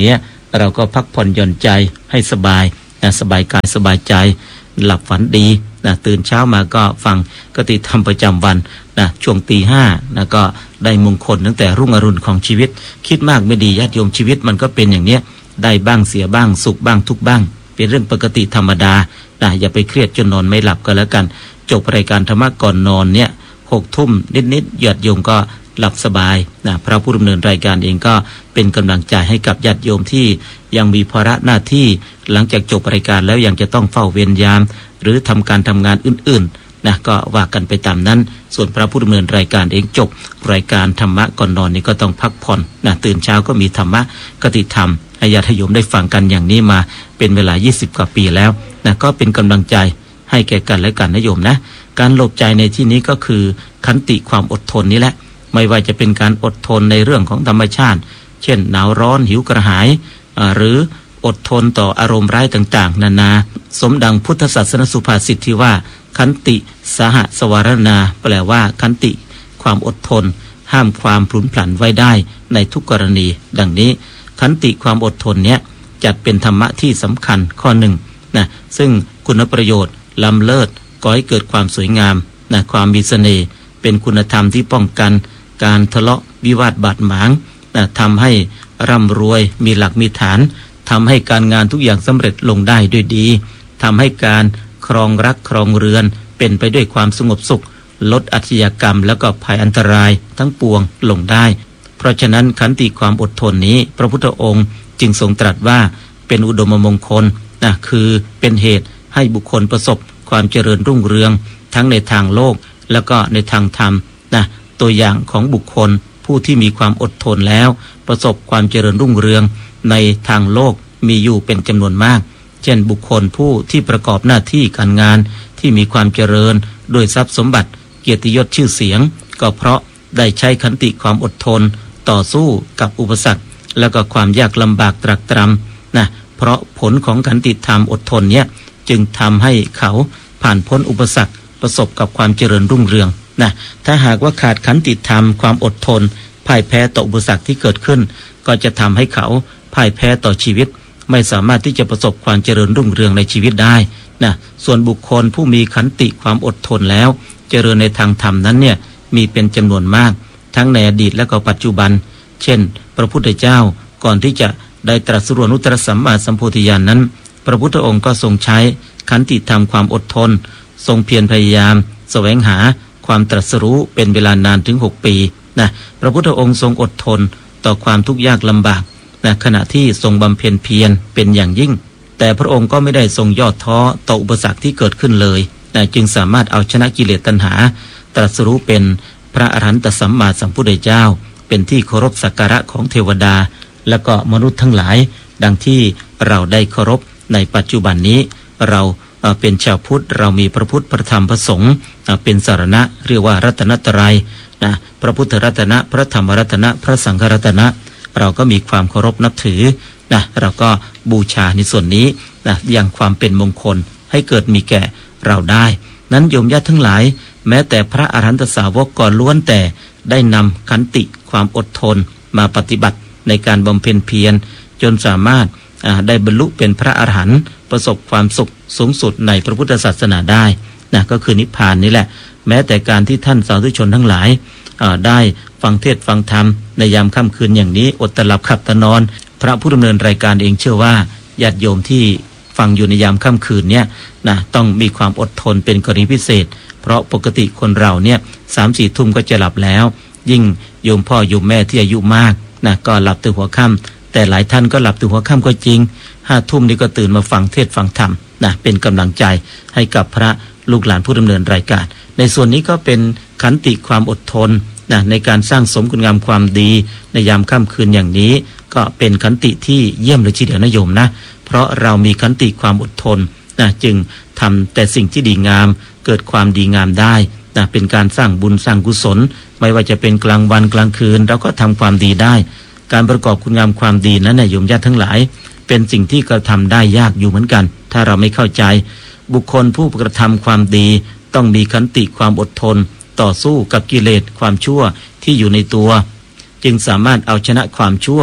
[SPEAKER 1] เราก็พักผ่อนหย่อนใจให้สบายนะสบายกายสบายใจหลับฝันดีนะตื่นเช้ามาก็ฟังคติธรรมประจำวันนะช่วงตีห้านะก็ได้มงคลตั้งแต่รุ่งอรุณของชีวิตคิดมากไม่ดีญาติโยมชีวิตมันก็เป็นอย่างเนี้ยได้บ้างเสียบ้างสุขบ้างทุกบ้างเป็นเรื่องปกติธรรมดานะอย่าไปเครียดจนนอนไม่หลับก็แล้วกันจบรายการธรรมะก่อนนอนเนี่ยหกทุ่มนิดๆญาติโยมก็หลับสบายนะพระผู้ดำเนินรายการเองก็เป็นกำลังใจให้กับญาติโยมที่ยังมีภาระหน้าที่หลังจากจบรายการแล้วยังจะต้องเฝ้าเวรยามหรือทำการทำงานอื่นๆนะก็ว่ากันไปตามนั้นส่วนพระผู้ดำเนินรายการเองจบรายการธรรมะก่อนนอนนี่ก็ต้องพักผ่อนนะตื่นเช้าก็มีธรรมะคติธรรมให้ญาติโยมได้ฟังกันอย่างนี้มาเป็นเวลายี่สิบกว่าปีแล้วนะก็เป็นกำลังใจให้แก่กันและกันนะโยมนะการหลบใจในที่นี้ก็คือขันติความอดทนนี่แหละไม่ว่าจะเป็นการอดทนในเรื่องของธรรมชาติเช่นหนาวร้อนหิวกระหายหรืออดทนต่ออารมณ์ร้ายต่างๆนานาสมดังพุทธศาสนสุภาษิตที่ว่าขันติสหสวารณาแปลว่าขันติความอดทนห้ามความพลุนพลันไว้ได้ในทุกกรณีดังนี้ขันติความอดทนเนี้ยจัดเป็นธรรมะที่สำคัญข้อหนึ่งนะซึ่งคุณประโยชน์ล้ำเลิศก่อให้เกิดความสวยงามนะความมีเสน่ห์เป็นคุณธรรมที่ป้องกันการทะเลาะวิวาทบาดหมางนะทำให้ร่ำรวยมีหลักมีฐานทำให้การงานทุกอย่างสำเร็จลงได้ด้วยดีทำให้การครองรักครองเรือนเป็นไปด้วยความสงบสุขลดอาชญากรรมแล้วก็ภัยอันตรายทั้งปวงลงได้เพราะฉะนั้นขันติความอดทนนี้พระพุทธองค์จึงทรงตรัสว่าเป็นอุดมมงคลนะคือเป็นเหตุให้บุคคลประสบความเจริญรุ่งเรืองทั้งในทางโลกแล้วก็ในทางธรรมนะตัวอย่างของบุคคลผู้ที่มีความอดทนแล้วประสบความเจริญรุ่งเรืองในทางโลกมีอยู่เป็นจำนวนมากเช่นบุคคลผู้ที่ประกอบหน้าที่การงานที่มีความเจริญโดยทรัพย์สมบัติเกียรติยศชื่อเสียงก็เพราะได้ใช้ขันติความอดทนต่อสู้กับอุปสรรคแล้วก็ความยากลำบากตรากตรำนะเพราะผลของขันติธรรมอดทนเนี้ยจึงทำให้เขาผ่านพ้นอุปสรรคประสบกับความเจริญรุ่งเรืองนะถ้าหากว่าขาดขันติธรรมความอดทนพ่ายแพ้ต่ออุปสรรคที่เกิดขึ้นก็จะทำให้เขาพ่ายแพ้ต่อชีวิตไม่สามารถที่จะประสบความเจริญรุ่งเรืองในชีวิตได้นะส่วนบุคคลผู้มีขันติความอดทนแล้วเจริญในทางธรรมนั้นเนี่ยมีเป็นจำนวนมากทั้งในอดีตและก็ปัจจุบันเช่นพระพุทธเจ้าก่อนที่จะได้ตรัสรู้อนุตตรสัมมาสัมโพธิญาณนั้นพระพุทธองค์ก็ทรงใช้ขันติธรรมความอดทนทรงเพียรพยายามแสวงหาความตรัสรู้เป็นเวลานานถึงหกปีนะพระพุทธองค์ทรงอดทนต่อความทุกข์ยากลำบากนะขณะที่ทรงบำเพ็ญเพียรเป็นอย่างยิ่งแต่พระองค์ก็ไม่ได้ทรงย่อท้อต่ออุปสรรคที่เกิดขึ้นเลยนะจึงสามารถเอาชนะกิเลสตัณหาตรัสรู้เป็นพระอรหันตสัมมาสัมพุทธเจ้าเป็นที่เคารพสักการะของเทวดาและก็มนุษย์ทั้งหลายดังที่เราได้เคารพในปัจจุบันนี้เราเป็นชาวพุทธเรามีพระพุทธพระธรรมพระสงฆ์เป็นสรณะเรียกว่ารัตนตรัยนะพระพุทธรัตนะพระธรรมรัตนะพระสังฆรัตนะเราก็มีความเคารพนับถือนะเราก็บูชาในส่วนนี้นะอย่างความเป็นมงคลให้เกิดมีแก่เราได้นั้นโยมญาติทั้งหลายแม้แต่พระอรหันตสาวกก่อนล้วนแต่ได้นำขันติความอดทนมาปฏิบัติในการบำเพ็ญเพียรจนสามารถได้บรรลุเป็นพระอรหันต์ประสบความสุขสูงสุดในพระพุทธศาสนาได้นะก็คือนิพพานนี่แหละแม้แต่การที่ท่านสาธุชนทั้งหลายได้ฟังเทศฟังธรรมในยามค่ำคืนอย่างนี้อดตะหลับขับตะนอนพระผู้ดำเนินรายการเองเชื่อว่าญาติโยมที่ฟังอยู่ในยามค่ำคืนเนี่ยนะต้องมีความอดทนเป็นกรณีพิเศษเพราะปกติคนเราเนี่ยสามสี่ทุ่มก็จะหลับแล้วยิ่งโยมพ่อโยมแม่ที่อายุมากนะก็หลับตื่นหัวค่ำแต่หลายท่านก็หลับตื่นหัวค่ำก็จริงห้าทุ่มนี่ก็ตื่นมาฟังเทศฟังธรรมนะเป็นกำลังใจให้กับพระลูกหลานผู้ดำเนินรายการในส่วนนี้ก็เป็นขันติความอดทนนะในการสร้างสมคุณงามความดีในยามค่ำคืนอย่างนี้ก็เป็นขันติที่เยี่ยมเลยทีเดียวนะโยมนะเพราะเรามีขันติความอดทนนะจึงทำแต่สิ่งที่ดีงามเกิดความดีงามได้นะเป็นการสร้างบุญสร้างกุศลไม่ว่าจะเป็นกลางวันกลางคืนเราก็ทำความดีได้การประกอบคุณงามความดีนั้นนะโยมญาติทั้งหลายเป็นสิ่งที่กระทำได้ยากอยู่เหมือนกันถ้าเราไม่เข้าใจบุคคลผู้กระทำความดีต้องมีขันติความอดทนต่อสู้กับกิเลสความชั่วที่อยู่ในตัวจึงสามารถเอาชนะความชั่ว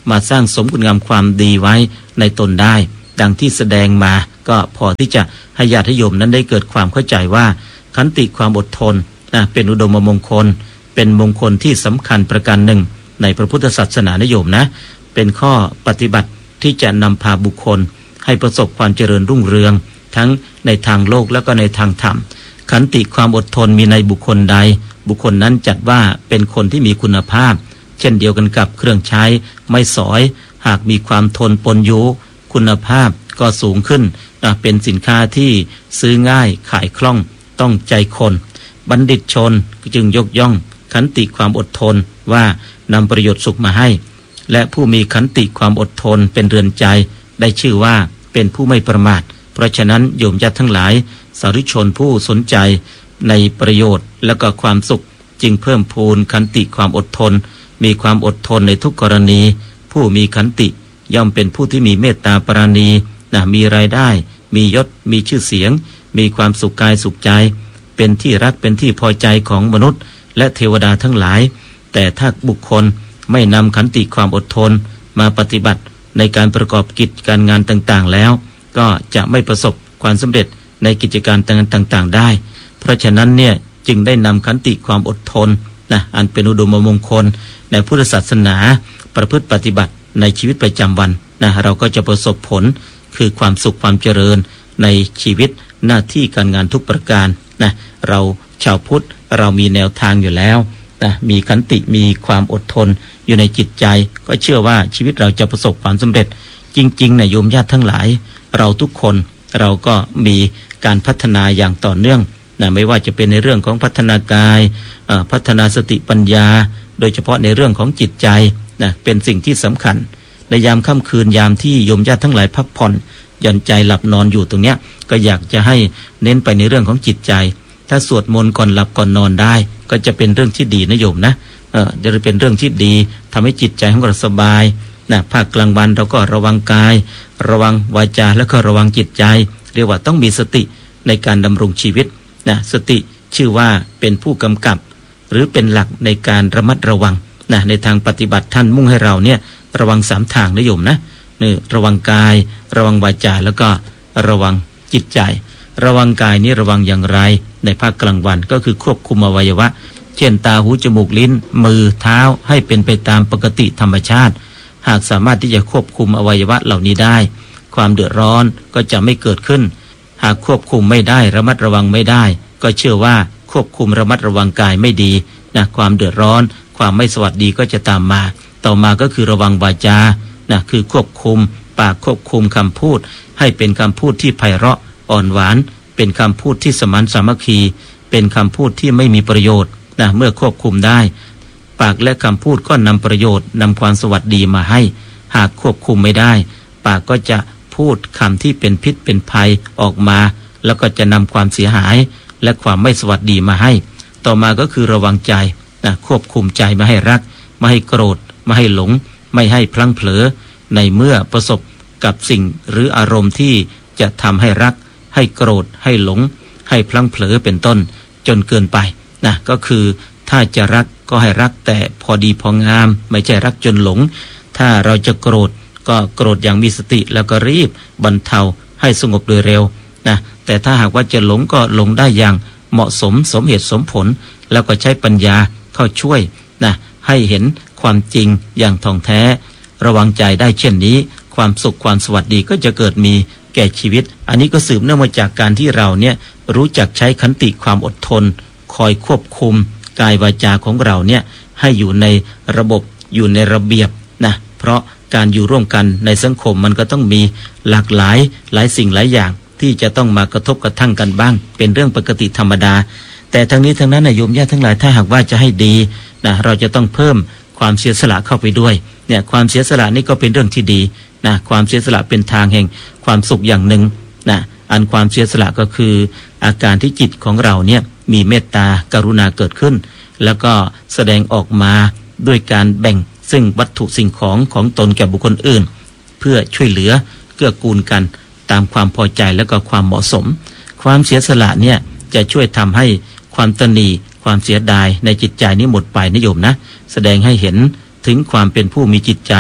[SPEAKER 1] มาสร้างสมคุณงามความดีไว้ในตนได้ดังที่แสดงมาก็พอที่จะให้ญาติโยมนั้นได้เกิดความเข้าใจว่าขันติความอดทนนะเป็นอุดมมงคลเป็นมงคลที่สำคัญประการหนึ่งในพระพุทธศาสนาโยมนะเป็นข้อปฏิบัติที่จะนำพาบุคคลให้ประสบความเจริญรุ่งเรืองทั้งในทางโลกและก็ในทางธรรมขันติความอดทนมีในบุคคลใดบุคคลนั้นจัดว่าเป็นคนที่มีคุณภาพเช่นเดียวกันกับเครื่องใช้ไม้สอยหากมีความทนปนอยู่คุณภาพก็สูงขึ้นเป็นสินค้าที่ซื้อง่ายขายคล่องต้องใจคนบัณฑิตชนจึงยกย่องขันติความอดทนว่านำประโยชน์สุขมาให้และผู้มีขันติความอดทนเป็นเรือนใจได้ชื่อว่าเป็นผู้ไม่ประมาทเพราะฉะนั้นโยมญาติทั้งหลายสาธุชนผู้สนใจในประโยชน์และก็ความสุขจึงเพิ่มพูนขันติความอดทนมีความอดทนในทุกกรณีผู้มีขันติย่อมเป็นผู้ที่มีเมตตาปราณีนะมีรายได้มียศมีชื่อเสียงมีความสุขกายสุขใจเป็นที่รักเป็นที่พอใจของมนุษย์และเทวดาทั้งหลายแต่ถ้าบุคคลไม่นำขันติความอดทนมาปฏิบัติในการประกอบกิจการงานต่างๆแล้วก็จะไม่ประสบความสำเร็จในกิจการต่างๆได้เพราะฉะนั้นเนี่ยจึงได้นำขันติความอดทนนะอันเป็นอุดมมงคลในพุทธศาสนาประพฤติปฏิบัติในชีวิตประจำวันนะเราก็จะประสบผลคือความสุขความเจริญในชีวิตหน้าที่การงานทุกประการนะเราชาวพุทธเรามีแนวทางอยู่แล้วนะมีขันติมีความอดทนอยู่ในจิตใจก็เชื่อว่าชีวิตเราจะประสบความสำเร็จจริงๆนะโยมญาติทั้งหลายเราทุกคนเราก็มีการพัฒนาอย่างต่อเนื่องนะไม่ว่าจะเป็นในเรื่องของพัฒนากายพัฒนาสติปัญญาโดยเฉพาะในเรื่องของจิตใจนะเป็นสิ่งที่สำคัญในยามค่ำคืนยามที่โยมญาติทั้งหลายพักผ่อนหย่อนใจหลับนอนอยู่ตรงเนี้ยก็อยากจะให้เน้นไปในเรื่องของจิตใจถ้าสวดมนต์ก่อนหลับก่อนนอนได้ก็จะเป็นเรื่องที่ดีนะโยมนะเออจะเป็นเรื่องที่ดีทำให้จิตใจของเราสบายนะภาคกลางวันเราก็ระวังกายระวังวาจาแล้วก็ระวังจิตใจเรียกว่าต้องมีสติในการดำรงชีวิตนะสติชื่อว่าเป็นผู้กำกับหรือเป็นหลักในการระมัดระวังนะในทางปฏิบัติท่านมุ่งให้เราเนี่ยระวังสามทางนะโยมนะนี่ระวังกายระวังวาจาแล้วก็ระวังจิตใจระวังกายนี้ระวังอย่างไรในภาคกลางวันก็คือควบคุมอวัยวะเช่นตาหูจมูกลิ้นมือเท้าให้เป็นไปตามปกติธรรมชาติหากสามารถที่จะควบคุมอวัยวะเหล่านี้ได้ความเดือดร้อนก็จะไม่เกิดขึ้นหากควบคุมไม่ได้ระมัดระวังไม่ได้ก็เชื่อว่าควบคุมระมัดระวังกายไม่ดีนะความเดือดร้อนความไม่สวัสดีก็จะตามมาต่อมาก็คือระวังวาจานะคือควบคุมปากควบคุมคำพูดให้เป็นคำพูดที่ไพเราะอ่อนหวานเป็นคำพูดที่สมานสามัคคีเป็นคำพูดที่ไม่มีประโยชน์นะเมื่อควบคุมได้ปากและคำพูดก็นำประโยชน์นำความสวัสดีมาให้หากควบคุมไม่ได้ปากก็จะพูดคำที่เป็นพิษเป็นภัยออกมาแล้วก็จะนำความเสียหายและความไม่สวัสดีมาให้ต่อมาก็คือระวังใจนะควบคุมใจไม่ให้รักไม่ให้โกรธไม่ให้หลงไม่ให้พลั้งเผลอในเมื่อประสบกับสิ่งหรืออารมณ์ที่จะทำให้รักให้โกรธให้หลงให้พลั้งเผลอเป็นต้นจนเกินไปนะก็คือถ้าจะรักก็ให้รักแต่พอดีพองามไม่ใช่รักจนหลงถ้าเราจะโกรธก็โกรธอย่างมีสติแล้วก็รีบบรรเทาให้สงบโดยเร็วนะแต่ถ้าหากว่าจะหลงก็หลงได้อย่างเหมาะสมสมเหตุสมผลแล้วก็ใช้ปัญญาเข้าช่วยนะให้เห็นความจริงอย่างท่องแท้ระวังใจได้เช่นนี้ความสุขความสวัสดีก็จะเกิดมีแก่ชีวิตอันนี้ก็สืบเนื่องมาจากการที่เราเนี่ยรู้จักใช้ขันติความอดทนคอยควบคุมกายวาจาของเราเนี่ยให้อยู่ในระบบอยู่ในระเบียบนะเพราะการอยู่ร่วมกันในสังคมมันก็ต้องมีหลากหลายหลายสิ่งหลายอย่างที่จะต้องมากระทบกระทั่งกันบ้างเป็นเรื่องปกติธรรมดาแต่ทั้งนี้ทั้งนั้นนะโยมญาติทั้งหลายถ้าหากว่าจะให้ดีนะเราจะต้องเพิ่มความเสียสละเข้าไปด้วยเนี่ยความเสียสละนี่ก็เป็นเรื่องที่ดีนะความเสียสละเป็นทางแห่งความสุขอย่างหนึ่งนะอันความเสียสละก็คืออาการที่จิตของเราเนี่ยมีเมตตากรุณาเกิดขึ้นแล้วก็แสดงออกมาด้วยการแบ่งซึ่งวัตถุสิ่งของของตนแก่บุคคลอื่นเพื่อช่วยเหลือเกื้อกูลกันตามความพอใจและก็ความเหมาะสมความเสียสละเนี่ยจะช่วยทำให้ความตณีความเสียดายในจิตใจนี้หมดไปนิยมนะแสดงให้เห็นถึงความเป็นผู้มีจิตใจ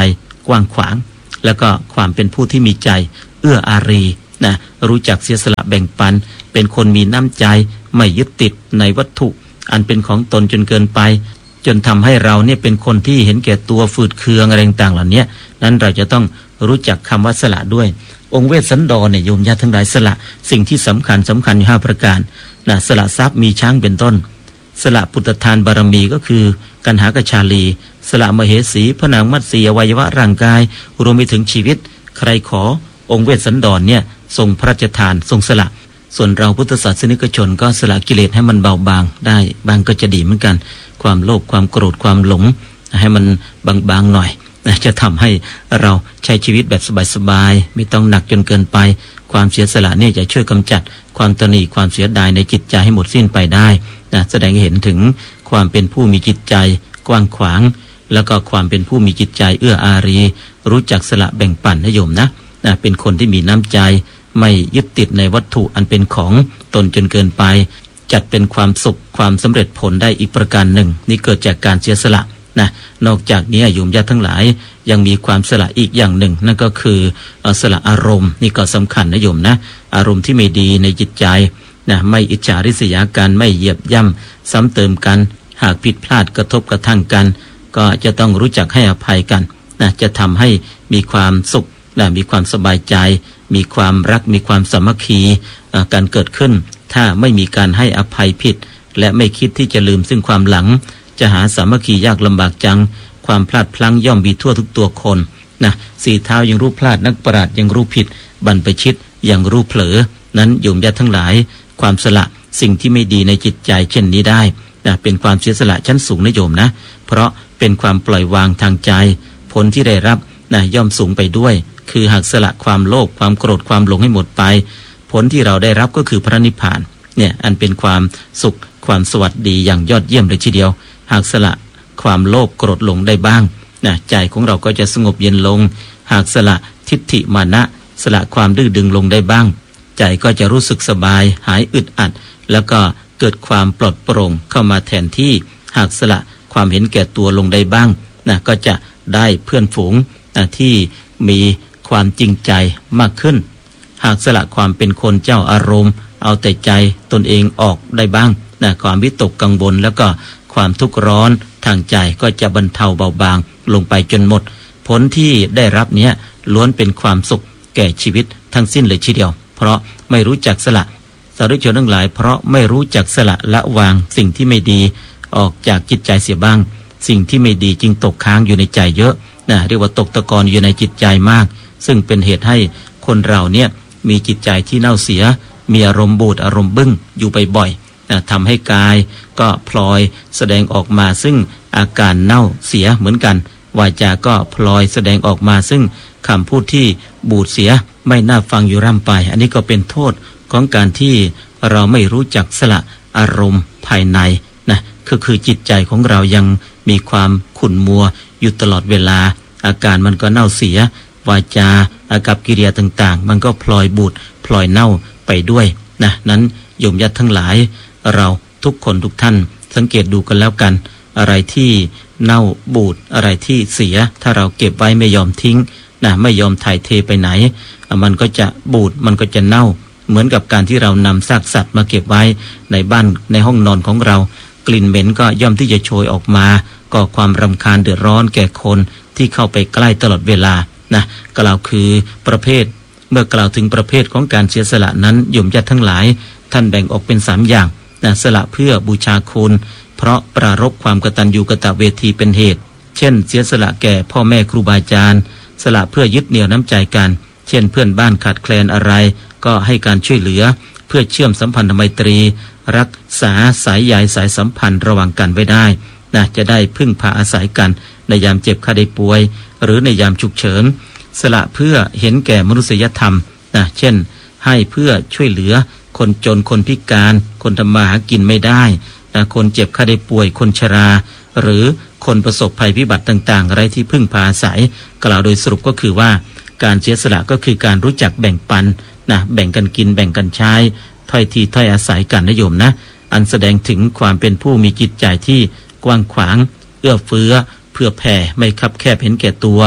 [SPEAKER 1] กว้างขวางแล้วก็ความเป็นผู้ที่มีใจเอื้ออารีนะรู้จักเสียสละแบ่งปันเป็นคนมีน้ำใจไม่ยึดติดในวัตถุอันเป็นของตนจนเกินไปจนทำให้เราเนี่ยเป็นคนที่เห็นแก่ตัวฝืดเคืองอะไรต่างๆเหล่านี้นั้นเราจะต้องรู้จักคำว่าสละด้วยองค์เวสสันดรเนี่ยโยมญาติทั้งหลายสละสิ่งที่สำคัญสำคัญอยู่ห้าประการนะสละทรัพย์มีช้างเป็นต้นสละปุตตทานบารมีก็คือกันหากชาลีสละมเหสีพระนางมัตสีอวัยวะร่างกายรวมไปถึงชีวิตใครขอองค์เวสสันดรเนี่ยทรงพระราชทานทรงสละส่วนเราพุทธศาสนิกชนก็สละกิเลสให้มันเบาบางได้บางก็จะดีเหมือนกันความโลภความโกรธความหลงให้มันบางๆหน่อยนะจะทำให้เราใช้ชีวิตแบบสบายๆไม่ต้องหนักจนเกินไปความเสียสละเนี่ยจะช่วยกำจัดความตนีความเสียดายในจิตใจให้หมดสิ้นไปได้นะแสดงให้เห็นถึงความเป็นผู้มีจิตใจกว้างขวางแล้วก็ความเป็นผู้มีจิตใจเอื้ออารีรู้จักสละแบ่งปันนะโยมนะนะเป็นคนที่มีน้ำใจไม่ยึดติดในวัตถุอันเป็นของตนจนเกินไปจัดเป็นความสุขความสำเร็จผลได้อีกประการหนึ่งนี่เกิดจากการเสียสละนะนอกจากนี้โยมญาติทั้งหลายยังมีความสละอีกอย่างหนึ่งนั่นก็คือสละอารมณ์นี่ก็สำคัญนะโยมนะอารมณ์ที่ไม่ดีในจิตใจนะไม่อิจฉาริษยากันไม่เหยียบย่ำซ้ำเติมกันหากผิดพลาดกระทบกระทั่งกันก็จะต้องรู้จักให้อภัยกันนะจะทำให้มีความสุขนะมีความสบายใจมีความรักมีความสามัคคีการเกิดขึ้นถ้าไม่มีการให้อภัยผิดและไม่คิดที่จะลืมซึ่งความหลังจะหาสามัคคียากลำบากจังความพลาดพลั้งย่อมมีทั่วทุกตัวคนนะสี่เท้ายังรู้พลาดนักปราชญ์ยังรู้ผิดบรรพชิตยังรู้เผลอนั้นโยมญาติทั้งหลายความสละสิ่งที่ไม่ดีในจิตใจเช่นนี้ได้นะเป็นความเสียสละชั้นสูงนะโยมนะเพราะเป็นความปล่อยวางทางใจผลที่ได้รับนะย่อมสูงไปด้วยคือหากสละความโลภความโกรธความหลงให้หมดไปผลที่เราได้รับก็คือพระนิพพานเนี่ยอันเป็นความสุขความสวัสดีอย่างยอดเยี่ยมเลยทีเดียวหากสละความโลภโกรธหลงได้บ้างนะใจของเราก็จะสงบเย็นลงหากสละทิฏฐิมานะสละความดื้อดึงลงได้บ้างใจก็จะรู้สึกสบายหายอึดอัดแล้วก็เกิดความปลอดโปร่งเข้ามาแทนที่หากสละความเห็นแก่ตัวลงได้บ้างนะก็จะได้เพื่อนฝูงนะที่มีความจริงใจมากขึ้นหากสละความเป็นคนเจ้าอารมณ์เอาแต่ใจตนเองออกได้บ้างนะความวิตกกังวลแล้วก็ความทุกข์ร้อนทางใจก็จะบรรเทาเบาบางลงไปจนหมดผลที่ได้รับเนี้ยล้วนเป็นความสุขแก่ชีวิตทั้งสิ้นเลยทีเดียวเพราะไม่รู้จักสละสาธุชนทั้งหลายเพราะไม่รู้จักสละละวางสิ่งที่ไม่ดีออกจากจิตใจเสียบ้างสิ่งที่ไม่ดีจึงตกค้างอยู่ในใจเยอะนะเรียกว่าตกตะกอนอยู่ในจิตใจมากซึ่งเป็นเหตุให้คนเราเนี่ยมีจิตใจที่เน่าเสียมีอารมณ์บูดอารมณ์บึ้งอยู่บ่อยๆนะทำให้กายก็พลอยแสดงออกมาซึ่งอาการเน่าเสียเหมือนกันวาจาก็พลอยแสดงออกมาซึ่งคำพูดที่บูดเสียไม่น่าฟังอยู่ร่ำไปอันนี้ก็เป็นโทษของการที่เราไม่รู้จักสละอารมณ์ภายในนะคือคือจิตใจของเรายังมีความขุ่นมัวอยู่ตลอดเวลาอาการมันก็เน่าเสียวาจาอากัปกิริยาต่างๆมันก็พลอยบูดพลอยเน่าไปด้วยนะนั้นโยมญาติทั้งหลายเราทุกคนทุกท่านสังเกตดูกันแล้วกันอะไรที่เน่าบูดอะไรที่เสียถ้าเราเก็บไว้ไม่ยอมทิ้งนะไม่ยอมถ่ายเทไปไหนมันก็จะบูดมันก็จะเน่าเหมือนกับการที่เรานำซากสัตว์มาเก็บไว้ในบ้านในห้องนอนของเรากลิ่นเหม็นก็ย่อมที่จะโชยออกมาก่อความรำคาญเดือดร้อนแก่คนที่เข้าไปใกล้ตลอดเวลานะกล่าวคือประเภทเมื่อกล่าวถึงประเภทของการเสียสละนั้นโยมญาติทั้งหลายท่านแบ่งออกเป็นสามอย่างนะสละเพื่อบูชาคุณเพราะปรารภความกตัญญูกตเวทีเป็นเหตุเช่นเสียสละแก่พ่อแม่ครูบาอาจารย์สละเพื่อยึดเหนี่ยวน้ำใจกันเช่นเพื่อนบ้านขาดแคลนอะไรก็ให้การช่วยเหลือเพื่อเชื่อมสัมพันธไมตรีรักษาสายใยสายสัมพันธ์ระหว่างกันไว้ได้นะจะได้พึ่งพาอาศัยกันในยามเจ็บไข้ได้ป่วยหรือในยามฉุกเฉินสละเพื่อเห็นแก่มนุษยธรรมนะเช่นให้เพื่อช่วยเหลือคนจนคนพิการคนทำมาหากินไม่ได้นะคนเจ็บไข้ได้ป่วยคนชราหรือคนประสบภัยพิบัติต่างๆไร้ที่พึ่งพาอาศัยกล่าวโดยสรุปก็คือว่าการเสียสละก็คือการรู้จักแบ่งปันนะแบ่งกันกินแบ่งกันใช้ถ้อยทีถ้อยอาศัยกันนะโยมนะอันแสดงถึงความเป็นผู้มีจิตใจที่กว้างขวางเอื้อเฟื้อเพื่อแผ่ไม่คับแคบเห็นแก่ตัว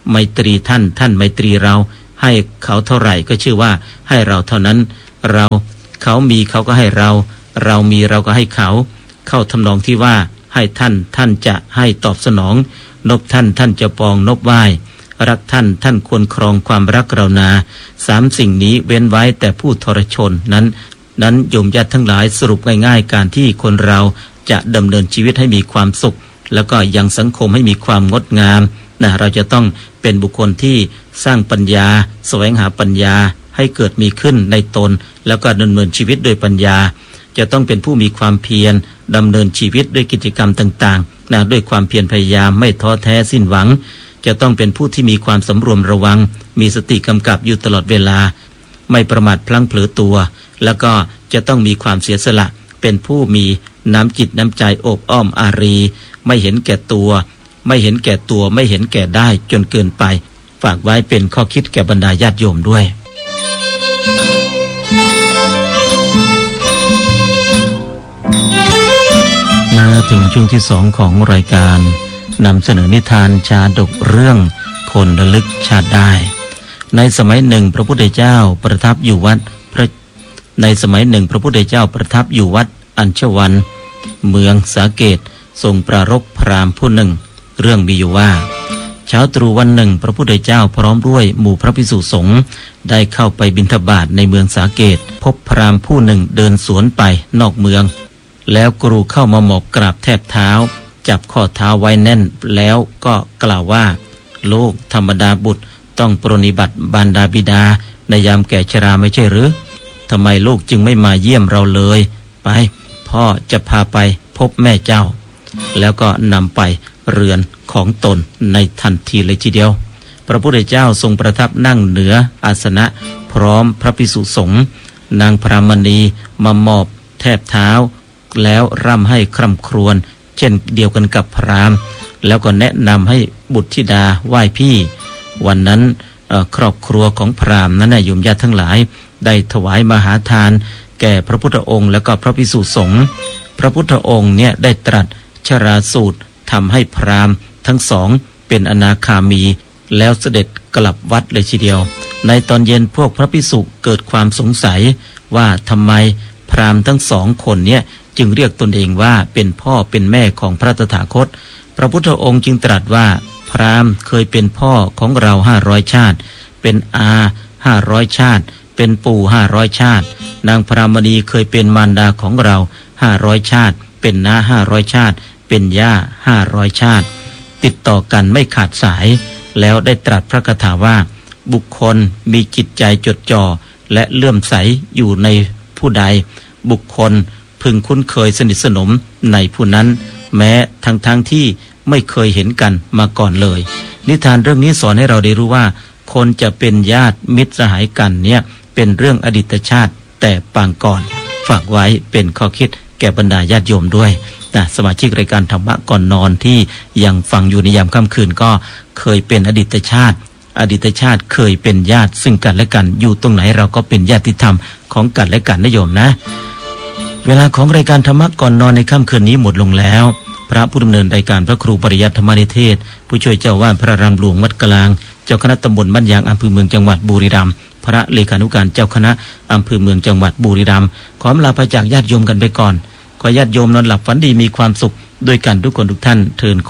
[SPEAKER 1] ไมตรีท่านท่านไมตรีเราให้เขาเท่าไหร่ก็ชื่อว่าให้เราเท่านั้นเราเขามีเขาก็ให้เราเรามีเราก็ให้เขาเข้าทำนองที่ว่าให้ท่านท่านจะให้ตอบสนองนบท่านท่านจะปองนบไหว้รักท่านท่านควรครองความรักเรานาสามสิ่งนี้เว้นไว้แต่ผู้ทรชนนั้นนั้นโยมญาติทั้งหลายสรุปง่ายๆการที่คนเราจะดำเนินชีวิตให้มีความสุขแล้วก็ยังสังคมให้มีความงดงามนะเราจะต้องเป็นบุคคลที่สร้างปัญญาแสวงหาปัญญาให้เกิดมีขึ้นในตนแล้วก็ดำเนินชีวิตโดยปัญญาจะต้องเป็นผู้มีความเพียรดำเนินชีวิตด้วยกิจกรรมต่างๆนะด้วยความเพียรพยายามไม่ท้อแท้สิ้นหวังจะต้องเป็นผู้ที่มีความสำรวมระวังมีสติกำกับอยู่ตลอดเวลาไม่ประมาทพลั้งเผลอตัวแล้วก็จะต้องมีความเสียสละเป็นผู้มีน้ำจิตน้ำใจโอบอ้อมอารีไม่เห็นแก่ตัวไม่เห็นแก่ตัวไม่เห็นแก่ได้จนเกินไปฝากไว้เป็นข้อคิดแก่บรรดาญาติโยมด้วยมาถึงช่วงที่สองของรายการนำเสนอนิทานชาดกเรื่องคนระลึกชาติได้ในสมัยหนึ่งพระพุทธเจ้าประทับอยู่วัดพระในสมัยหนึ่งพระพุทธเจ้าประทับอยู่วัดอัญชวันเมืองสาเกตทรงปรารภพราหมณ์ผู้หนึ่งเรื่องมีอยู่ว่าเช้าตรู่วันหนึ่งพระพุทธเจ้าพร้อมด้วยหมู่พระภิกษุสงฆ์ได้เข้าไปบิณฑบาตในเมืองสาเกตพบพราหมณ์ผู้หนึ่งเดินสวนไปนอกเมืองแล้วกรูเข้ามาหมอบกราบแทบเท้าจับข้อเท้าไว้แน่นแล้วก็กล่าวว่าลูกธรรมดาบุตรต้องปรนนิบัติบารดาบิดาในยามแก่ชราไม่ใช่หรือทำไมลูกจึงไม่มาเยี่ยมเราเลยไปพ่อจะพาไปพบแม่เจ้าแล้วก็นำไปเรือนของตนในทันทีเลยทีเดียวพระพุทธเจ้าทรงประทับนั่งเหนืออาสนะพร้อมพระภิกษุสงฆ์นางพรามณีมาหมอบแทบเท้าแล้วร่ำให้คร่ำครวญเช่นเดียวกันกับพราหมณ์แล้วก็แนะนำให้บุตรธิดาไหว้พี่วันนั้นครอบครัวของพราหมณ์นั้นโยมญาติทั้งหลายได้ถวายมหาทานแก่พระพุทธองค์และก็พระภิกษุสงฆ์พระพุทธองค์เนี่ยได้ตรัสชราสูตรทำให้พราหมณ์ทั้งสองเป็นอนาคามีแล้วเสด็จกลับวัดเลยทีเดียวในตอนเย็นพวกพระภิกษุเกิดความสงสัยว่าทำไมพราหมณ์ทั้งสองคนเนี่ยจึงเรียกตนเองว่าเป็นพ่อเป็นแม่ของพระตถาคตพระพุทธองค์จึงตรัสว่าพราหมณ์เคยเป็นพ่อของเราห้าร้อยชาติเป็นอาห้าร้อยชาติเป็นปู่ห้าร้อยชาตินางพรามณีเคยเป็นมารดาของเราห้าร้อยชาติเป็นน้าห้าร้อยชาติเป็นย่าห้าร้อยชาติติดต่อกันไม่ขาดสายแล้วได้ตรัสพระคาถาว่าบุคคลมีจิตใจจดจ่อและเลื่อมใสอยู่ในผู้ใดบุคคลพึงคุ้นเคยสนิทสนมในผู้นั้นแม้ทั้งทั้งที่ไม่เคยเห็นกันมาก่อนเลยนิทานเรื่องนี้สอนให้เราได้รู้ว่าคนจะเป็นญาติมิตรสหายกันเนี่ยเป็นเรื่องอดีตชาติแต่ปางก่อนฝากไว้เป็นข้อคิดแก่บรรดาญาติโยมด้วยนะสมาชิกรายการธรรมะก่อนนอนที่ยังฟังอยู่ในยามค่ำคืนก็เคยเป็นอดีตชาติอดีตชาติเคยเป็นญาติซึ่งกันและกันอยู่ตรงไหนเราก็เป็นญาติธรรมของกันและกันนะโยมนะเวลาของรายการธรรมะก่อนนอนในค่ำคืนนี้หมดลงแล้วพระผู้ดำเนินรายการพระครูปริยัติธรรมนิเทศผู้ช่วยเจ้าวาดพระรามหลวงวัดกลางเจ้าคณะตำบลบ้านยางอำเภอเมืองจังหวัดบุรีรัมย์พระเลขานุการเจ้าคณะอำเภอเมืองจังหวัดบุรีรัมย์ขอลาไปจากญาติโยมกันไปก่อนขอญาติโยมนอนหลับฝันดีมีความสุขด้วยกันทุกคนทุกท่านเทิน